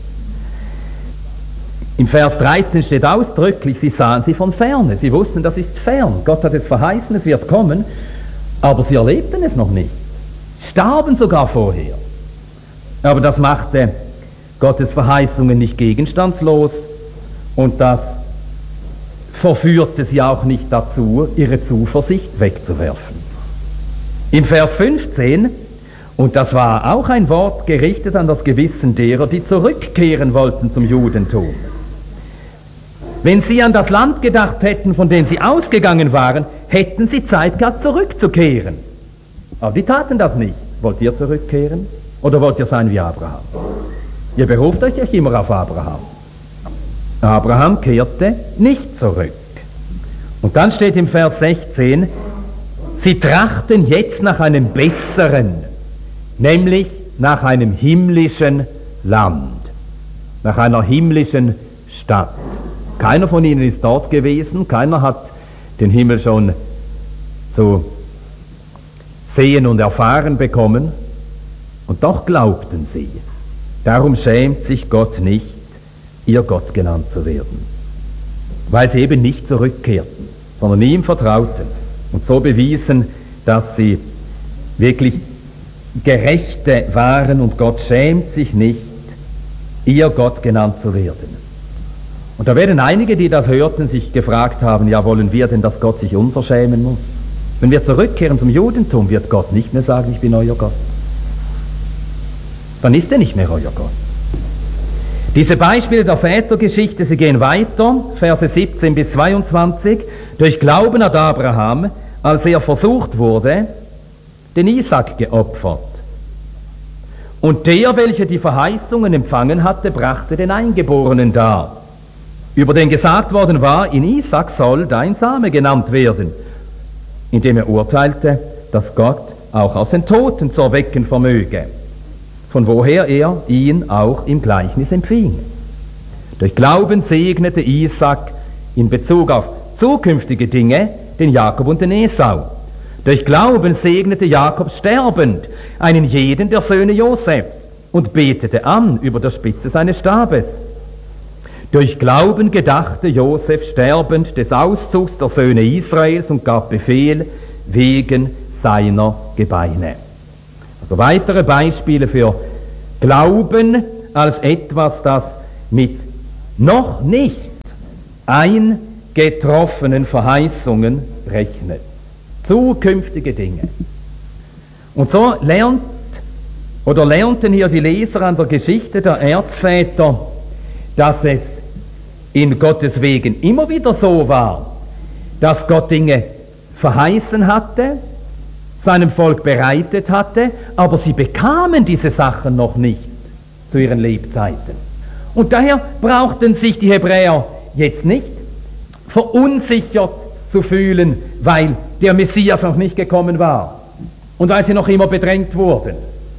Im Vers 13 steht ausdrücklich, sie sahen sie von ferne, sie wussten, das ist fern, Gott hat es verheißen, es wird kommen, aber sie erlebten es noch nicht, starben sogar vorher. Aber das machte Gottes Verheißungen nicht gegenstandslos und das verführte sie auch nicht dazu, ihre Zuversicht wegzuwerfen. Im Vers 15, und das war auch ein Wort gerichtet an das Gewissen derer, die zurückkehren wollten zum Judentum. Wenn sie an das Land gedacht hätten, von dem sie ausgegangen waren, hätten sie Zeit gehabt, zurückzukehren. Aber die taten das nicht. Wollt ihr zurückkehren? Oder wollt ihr sein wie Abraham? Ihr beruft euch immer auf Abraham. Abraham kehrte nicht zurück. Und dann steht im Vers 16, sie trachten jetzt nach einem Besseren, nämlich nach einem himmlischen Land, nach einer himmlischen Stadt. Keiner von ihnen ist dort gewesen, keiner hat den Himmel schon zu sehen und erfahren bekommen, und doch glaubten sie. Darum schämt sich Gott nicht, ihr Gott genannt zu werden, weil sie eben nicht zurückkehrten, sondern ihm vertrauten und so bewiesen, dass sie wirklich Gerechte waren und Gott schämt sich nicht, ihr Gott genannt zu werden. Und da werden einige, die das hörten, sich gefragt haben, ja, wollen wir denn, dass Gott sich unser schämen muss? Wenn wir zurückkehren zum Judentum, wird Gott nicht mehr sagen, ich bin euer Gott. Dann ist er nicht mehr euer Gott. Diese Beispiele der Vätergeschichte, sie gehen weiter, Verse 17 bis 22. Durch Glauben hat Abraham, als er versucht wurde, den Isaak geopfert. Und der, welcher die Verheißungen empfangen hatte, brachte den Eingeborenen dar, über den gesagt worden war, in Isaak soll dein Same genannt werden, indem er urteilte, dass Gott auch aus den Toten zu erwecken vermöge, von woher er ihn auch im Gleichnis empfing. Durch Glauben segnete Isaak in Bezug auf zukünftige Dinge den Jakob und den Esau. Durch Glauben segnete Jakob sterbend einen jeden der Söhne Josefs und betete an über der Spitze seines Stabes. Durch Glauben gedachte Josef sterbend des Auszugs der Söhne Israels und gab Befehl wegen seiner Gebeine. Also weitere Beispiele für Glauben als etwas, das mit noch nicht eingetroffenen Verheißungen rechnet. Zukünftige Dinge. Und so lernten hier die Leser an der Geschichte der Erzväter, dass es in Gottes Wegen immer wieder so war, dass Gott Dinge verheißen hatte, seinem Volk bereitet hatte, aber sie bekamen diese Sachen noch nicht zu ihren Lebzeiten. Und daher brauchten sich die Hebräer jetzt nicht verunsichert zu fühlen, weil der Messias noch nicht gekommen war und weil sie noch immer bedrängt wurden.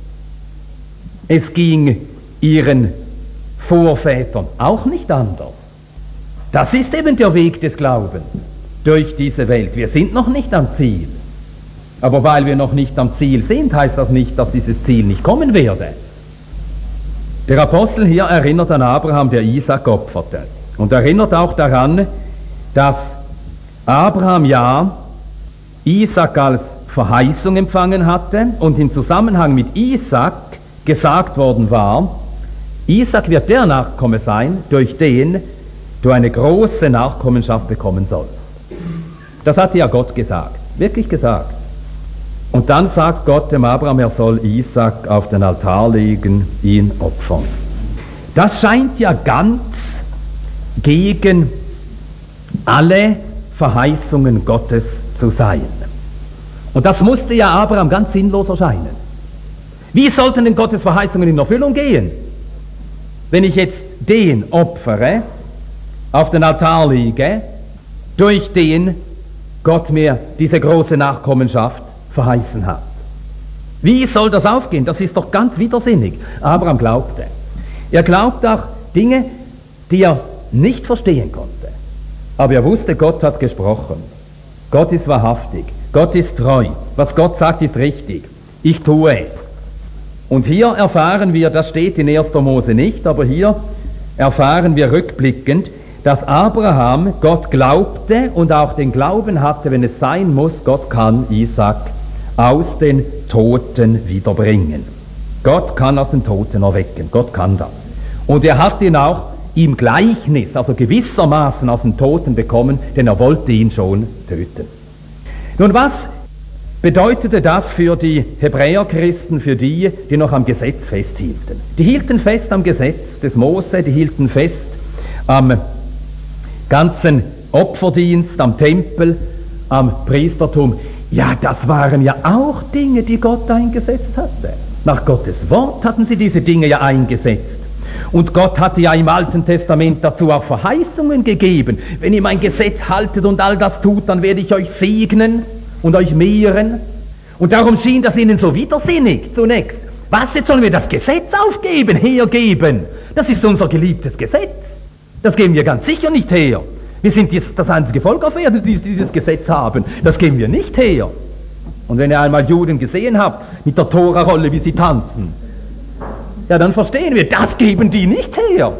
Es ging ihren Vorvätern auch nicht anders. Das ist eben der Weg des Glaubens durch diese Welt. Wir sind noch nicht am Ziel. Aber weil wir noch nicht am Ziel sind, heißt das nicht, dass dieses Ziel nicht kommen werde. Der Apostel hier erinnert an Abraham, der Isaak opferte. Und erinnert auch daran, dass Abraham ja Isaak als Verheißung empfangen hatte und im Zusammenhang mit Isaak gesagt worden war, Isaak wird der Nachkomme sein, durch den du eine große Nachkommenschaft bekommen sollst. Das hatte ja Gott gesagt, wirklich gesagt. Und dann sagt Gott dem Abraham, er soll Isaak auf den Altar legen, ihn opfern. Das scheint ja ganz gegen alle Verheißungen Gottes zu sein. Und das musste ja Abraham ganz sinnlos erscheinen. Wie sollten denn Gottes Verheißungen in Erfüllung gehen? Wenn ich jetzt den opfere, auf den Altar lege, durch den Gott mir diese große Nachkommenschaft verheißen hat. Wie soll das aufgehen? Das ist doch ganz widersinnig. Abraham glaubte. Er glaubt auch Dinge, die er nicht verstehen konnte. Aber er wusste, Gott hat gesprochen. Gott ist wahrhaftig. Gott ist treu. Was Gott sagt, ist richtig. Ich tue es. Und hier erfahren wir, das steht in 1. Mose nicht, aber hier erfahren wir rückblickend, dass Abraham Gott glaubte und auch den Glauben hatte, wenn es sein muss, Gott kann Isaak aus den Toten wiederbringen. Gott kann aus den Toten erwecken. Gott kann das. Und er hat ihn auch im Gleichnis, also gewissermaßen aus den Toten bekommen, denn er wollte ihn schon töten. Nun, was bedeutete das für die Hebräerchristen, für die, die noch am Gesetz festhielten? Die hielten fest am Gesetz des Mose, die hielten fest am ganzen Opferdienst, am Tempel, am Priestertum. Ja, das waren ja auch Dinge, die Gott eingesetzt hatte. Nach Gottes Wort hatten sie diese Dinge ja eingesetzt. Und Gott hatte ja im Alten Testament dazu auch Verheißungen gegeben. Wenn ihr mein Gesetz haltet und all das tut, dann werde ich euch segnen und euch mehren. Und darum schien das ihnen so widersinnig zunächst. Was, jetzt sollen wir das Gesetz aufgeben, hergeben? Das ist unser geliebtes Gesetz. Das geben wir ganz sicher nicht her. Wir sind jetzt das einzige Volk auf Erden, die dieses Gesetz haben. Das geben wir nicht her. Und wenn ihr einmal Juden gesehen habt, mit der Tora-Rolle, wie sie tanzen, ja, dann verstehen wir, das geben die nicht her.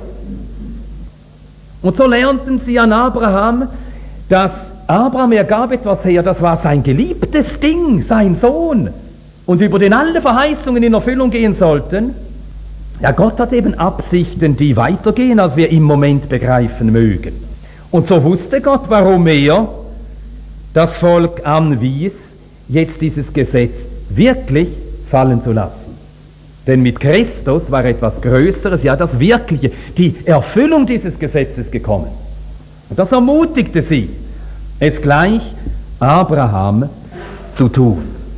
Und so lernten sie an Abraham, dass Abraham, er gab etwas her, das war sein geliebtes Ding, sein Sohn, und über den alle Verheißungen in Erfüllung gehen sollten. Ja, Gott hat eben Absichten, die weitergehen, als wir im Moment begreifen mögen. Und so wusste Gott, warum er das Volk anwies, jetzt dieses Gesetz wirklich fallen zu lassen. Denn mit Christus war etwas Größeres, ja das Wirkliche, die Erfüllung dieses Gesetzes gekommen. Und das ermutigte sie, es gleich Abraham zu tun.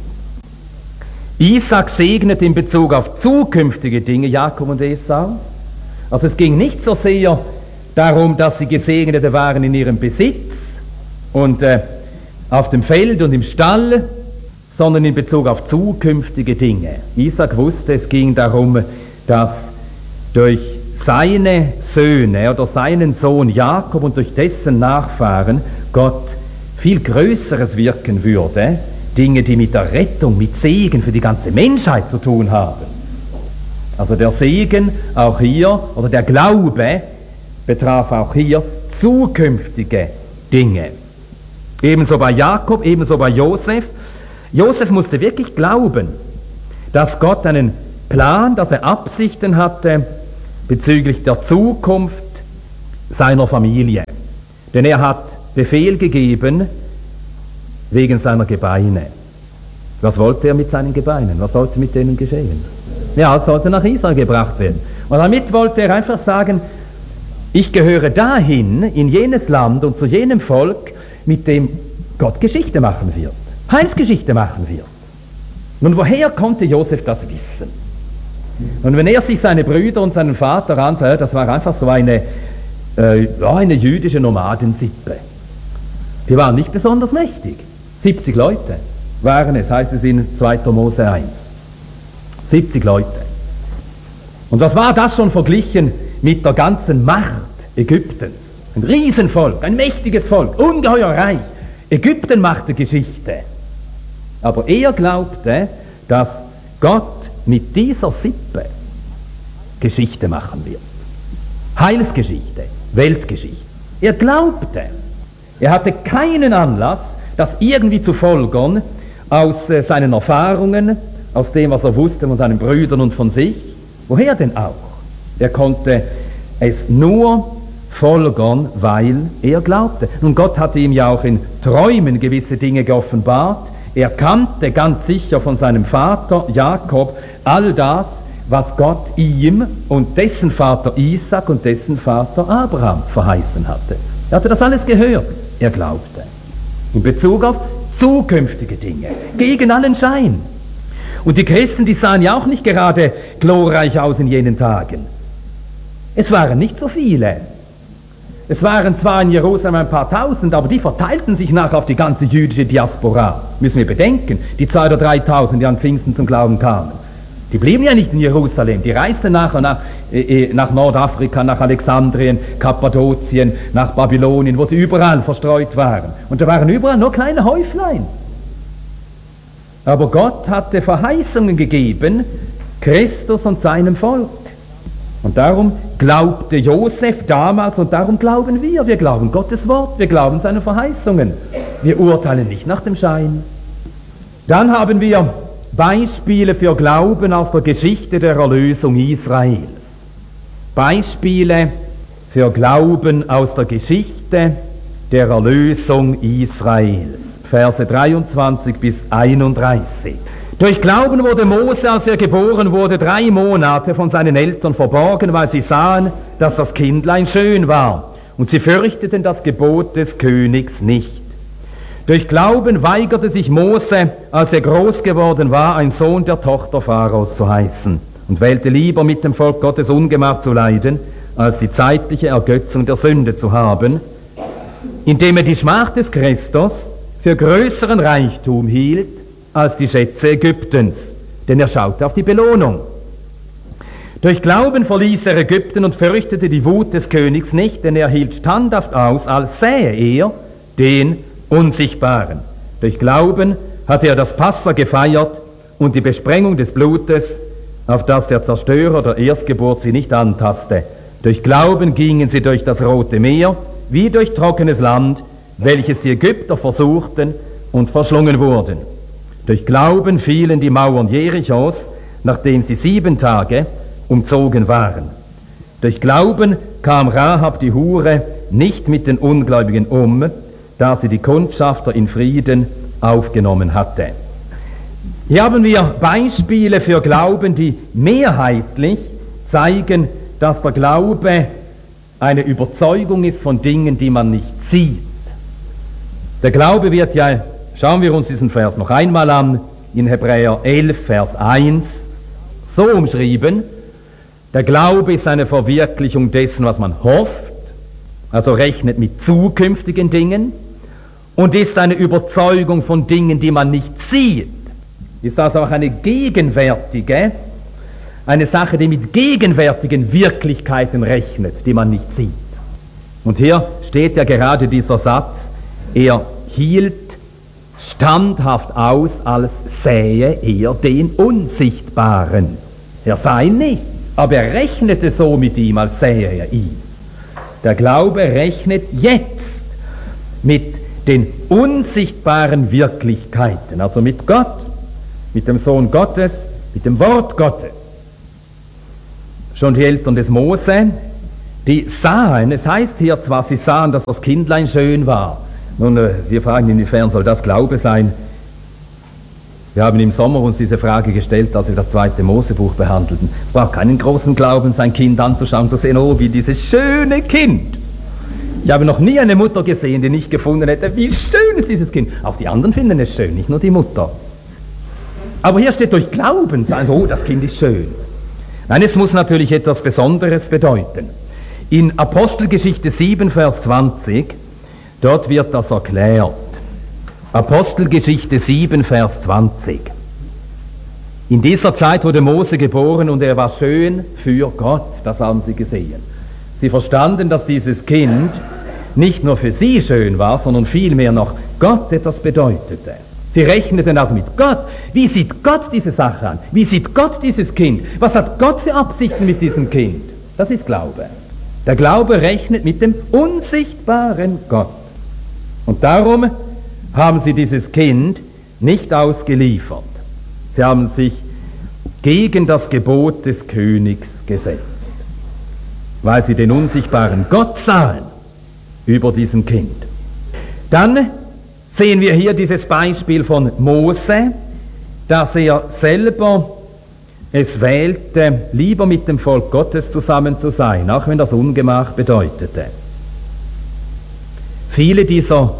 Isaak segnet in Bezug auf zukünftige Dinge Jakob und Esau. Also es ging nicht so sehr darum, dass sie Gesegnete waren in ihrem Besitz und auf dem Feld und im Stall, sondern in Bezug auf zukünftige Dinge. Isaak wusste, es ging darum, dass durch seine Söhne oder seinen Sohn Jakob und durch dessen Nachfahren Gott viel Größeres wirken würde, Dinge, die mit der Rettung, mit Segen für die ganze Menschheit zu tun haben. Also der Segen auch hier, oder der Glaube betraf auch hier zukünftige Dinge. Ebenso bei Jakob, ebenso bei Josef. Josef musste wirklich glauben, dass Gott einen Plan, dass er Absichten hatte bezüglich der Zukunft seiner Familie. Denn er hat Befehl gegeben wegen seiner Gebeine. Was wollte er mit seinen Gebeinen? Was sollte mit denen geschehen? Ja, es sollte nach Israel gebracht werden. Und damit wollte er einfach sagen, ich gehöre dahin, in jenes Land und zu jenem Volk, mit dem Gott Geschichte machen wird, Heilsgeschichte machen wird. Nun, woher konnte Josef das wissen? Und wenn er sich seine Brüder und seinen Vater ansah, das war einfach so eine jüdische Nomadensippe. Die waren nicht besonders mächtig. 70 Leute waren es, heißt es in 2. Mose 1. 70 Leute. Und was war das schon verglichen mit der ganzen Macht Ägyptens? Ein Riesenvolk, ein mächtiges Volk, ungeheuer reich. Ägypten machte Geschichte. Aber er glaubte, dass Gott mit dieser Sippe Geschichte machen wird. Heilsgeschichte, Weltgeschichte. Er glaubte. Er hatte keinen Anlass, das irgendwie zu folgern aus seinen Erfahrungen, aus dem, was er wusste von seinen Brüdern und von sich. Woher denn auch? Er konnte es nur folgern, weil er glaubte. Und Gott hatte ihm ja auch in Träumen gewisse Dinge geoffenbart. Er kannte ganz sicher von seinem Vater Jakob all das, was Gott ihm und dessen Vater Isaac und dessen Vater Abraham verheißen hatte. Er hatte das alles gehört. Er glaubte. In Bezug auf zukünftige Dinge, gegen allen Schein. Und die Christen, die sahen ja auch nicht gerade glorreich aus in jenen Tagen. Es waren nicht so viele. Es waren zwar in Jerusalem ein paar Tausend, aber die verteilten sich nachher auf die ganze jüdische Diaspora. Müssen wir bedenken, die 2.000 oder 3.000, die an Pfingsten zum Glauben kamen. Die blieben ja nicht in Jerusalem, die reisten nachher nach Nordafrika, nach Alexandrien, Kappadokien, nach Babylonien, wo sie überall verstreut waren. Und da waren überall nur kleine Häuflein. Aber Gott hatte Verheißungen gegeben, Christus und seinem Volk. Und darum glaubte Josef damals und darum glauben wir. Wir glauben Gottes Wort, wir glauben seine Verheißungen. Wir urteilen nicht nach dem Schein. Dann haben wir Beispiele für Glauben aus der Geschichte der Erlösung Israels. Beispiele für Glauben aus der Geschichte der Erlösung Israels. Verse 23 bis 31. Durch Glauben wurde Mose, als er geboren wurde, 3 Monate von seinen Eltern verborgen, weil sie sahen, dass das Kindlein schön war. Und sie fürchteten das Gebot des Königs nicht. Durch Glauben weigerte sich Mose, als er groß geworden war, ein Sohn der Tochter Pharaos zu heißen und wählte lieber mit dem Volk Gottes Ungemach zu leiden, als die zeitliche Ergötzung der Sünde zu haben, indem er die Schmach des Christus für größeren Reichtum hielt als die Schätze Ägyptens, denn er schaute auf die Belohnung. Durch Glauben verließ er Ägypten und fürchtete die Wut des Königs nicht, denn er hielt standhaft aus, als sähe er den Unsichtbaren. Durch Glauben hatte er das Passa gefeiert und die Besprengung des Blutes, auf das der Zerstörer der Erstgeburt sie nicht antaste. Durch Glauben gingen sie durch das Rote Meer, wie durch trockenes Land, welches die Ägypter versuchten und verschlungen wurden. Durch Glauben fielen die Mauern Jerichos, nachdem sie 7 Tage umzogen waren. Durch Glauben kam Rahab die Hure nicht mit den Ungläubigen um, da sie die Kundschafter in Frieden aufgenommen hatte. Hier haben wir Beispiele für Glauben, die mehrheitlich zeigen, dass der Glaube eine Überzeugung ist von Dingen, die man nicht sieht. Der Glaube wird ja, schauen wir uns diesen Vers noch einmal an, in Hebräer 11, Vers 1, so umschrieben: Der Glaube ist eine Verwirklichung dessen, was man hofft, also rechnet mit zukünftigen Dingen, und ist eine Überzeugung von Dingen, die man nicht sieht. Ist also auch eine gegenwärtige, eine Sache, die mit gegenwärtigen Wirklichkeiten rechnet, die man nicht sieht. Und hier steht ja gerade dieser Satz: Er hielt standhaft aus, als sähe er den Unsichtbaren. Er sah ihn nicht, aber er rechnete so mit ihm, als sähe er ihn. Der Glaube rechnet jetzt mit den unsichtbaren Wirklichkeiten, also mit Gott, mit dem Sohn Gottes, mit dem Wort Gottes. Schon die Eltern des Mose, die sahen, es heißt hier zwar, sie sahen, dass das Kindlein schön war. Nun, wir fragen, inwiefern soll das Glaube sein? Wir haben im Sommer uns diese Frage gestellt, als wir das 2. Mosebuch behandelten. Es braucht keinen großen Glauben, sein Kind anzuschauen, zu sehen, oh, wie dieses schöne Kind. Ich habe noch nie eine Mutter gesehen, die nicht gefunden hätte, wie schön ist dieses Kind. Auch die anderen finden es schön, nicht nur die Mutter. Aber hier steht durch Glauben, sagen, oh, das Kind ist schön. Nein, es muss natürlich etwas Besonderes bedeuten. In Apostelgeschichte 7, Vers 20, dort wird das erklärt. Apostelgeschichte 7, Vers 20. In dieser Zeit wurde Mose geboren und er war schön für Gott, das haben sie gesehen. Sie verstanden, dass dieses Kind nicht nur für sie schön war, sondern vielmehr noch Gott etwas bedeutete. Sie rechneten also mit Gott. Wie sieht Gott diese Sache an? Wie sieht Gott dieses Kind? Was hat Gott für Absichten mit diesem Kind? Das ist Glaube. Der Glaube rechnet mit dem unsichtbaren Gott. Und darum haben sie dieses Kind nicht ausgeliefert. Sie haben sich gegen das Gebot des Königs gesetzt, weil sie den unsichtbaren Gott sahen über diesem Kind. Dann sehen wir hier dieses Beispiel von Mose, dass er selber es wählte, lieber mit dem Volk Gottes zusammen zu sein, auch wenn das Ungemach bedeutete. Viele dieser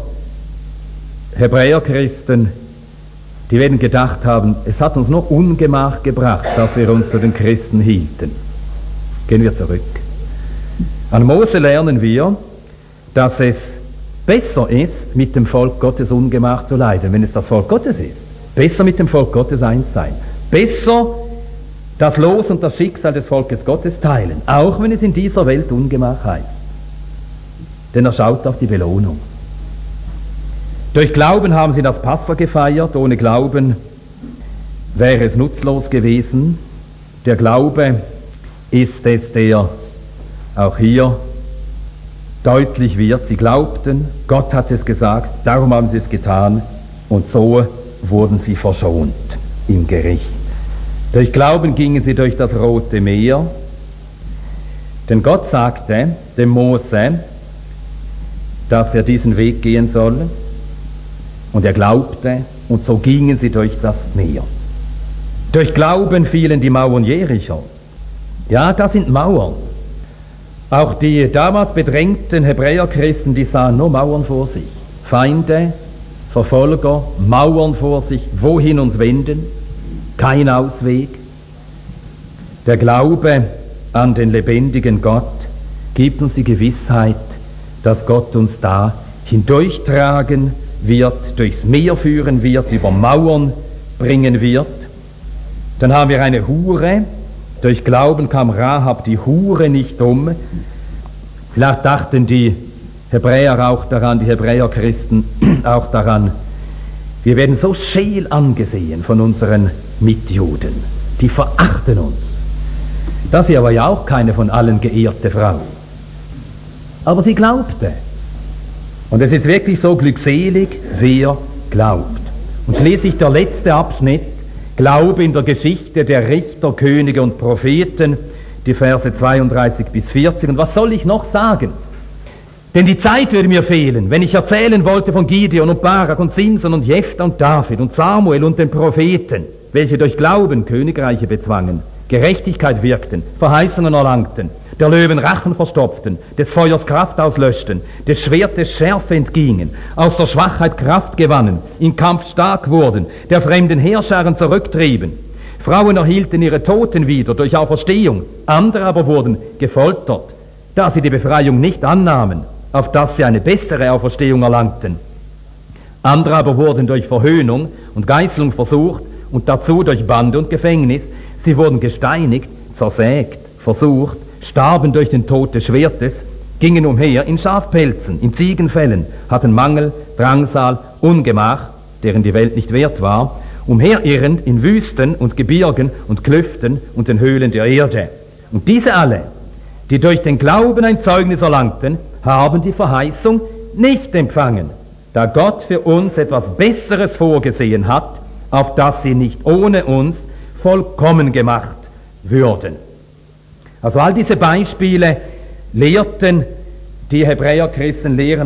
Hebräerchristen, die werden gedacht haben, es hat uns nur Ungemach gebracht, dass wir uns zu den Christen hielten. Gehen wir zurück. An Mose lernen wir, dass es besser ist, mit dem Volk Gottes Ungemach zu leiden, wenn es das Volk Gottes ist. Besser mit dem Volk Gottes eins sein. Besser das Los und das Schicksal des Volkes Gottes teilen, auch wenn es in dieser Welt Ungemach heißt. Denn er schaut auf die Belohnung. Durch Glauben haben sie das Passa gefeiert, ohne Glauben wäre es nutzlos gewesen. Der Glaube ist es, der auch hier deutlich wird. Sie glaubten, Gott hat es gesagt, darum haben sie es getan und so wurden sie verschont im Gericht. Durch Glauben gingen sie durch das Rote Meer, denn Gott sagte dem Mose, dass er diesen Weg gehen soll. Und er glaubte, und so gingen sie durch das Meer. Durch Glauben fielen die Mauern Jerichos. Ja, das sind Mauern. Auch die damals bedrängten Hebräerchristen, die sahen nur Mauern vor sich. Feinde, Verfolger, Mauern vor sich, wohin uns wenden, kein Ausweg. Der Glaube an den lebendigen Gott gibt uns die Gewissheit, dass Gott uns da hindurchtragen wird, durchs Meer führen wird, über Mauern bringen wird. Dann haben wir eine Hure. Durch Glauben kam Rahab die Hure nicht um. Vielleicht dachten die Hebräer auch daran, die Hebräerchristen auch daran, wir werden so scheel angesehen von unseren Mitjuden. Die verachten uns. Das ist aber ja auch keine von allen geehrte Frau. Aber sie glaubte. Und es ist wirklich so glückselig, wer glaubt. Und schließlich der letzte Abschnitt, Glaube in der Geschichte der Richter, Könige und Propheten, die Verse 32 bis 40. Und was soll ich noch sagen? Denn die Zeit würde mir fehlen, wenn ich erzählen wollte von Gideon und Barak und Simson und Jephtha und David und Samuel und den Propheten, welche durch Glauben Königreiche bezwangen, Gerechtigkeit wirkten, Verheißungen erlangten, der Löwen Rachen verstopften, des Feuers Kraft auslöschten, des Schwertes Schärfe entgingen, aus der Schwachheit Kraft gewannen, im Kampf stark wurden, der fremden Heerscharen zurücktrieben. Frauen erhielten ihre Toten wieder durch Auferstehung, andere aber wurden gefoltert, da sie die Befreiung nicht annahmen, auf dass sie eine bessere Auferstehung erlangten. Andere aber wurden durch Verhöhnung und Geißelung versucht und dazu durch Bande und Gefängnis. Sie wurden gesteinigt, zersägt, versucht, starben durch den Tod des Schwertes, gingen umher in Schafpelzen, in Ziegenfällen, hatten Mangel, Drangsal, Ungemach, deren die Welt nicht wert war, umherirrend in Wüsten und Gebirgen und Klüften und den Höhlen der Erde. Und diese alle, die durch den Glauben ein Zeugnis erlangten, haben die Verheißung nicht empfangen, da Gott für uns etwas Besseres vorgesehen hat, auf das sie nicht ohne uns vollkommen gemacht würden. Also all diese Beispiele lehrten die Hebräerchristen lehren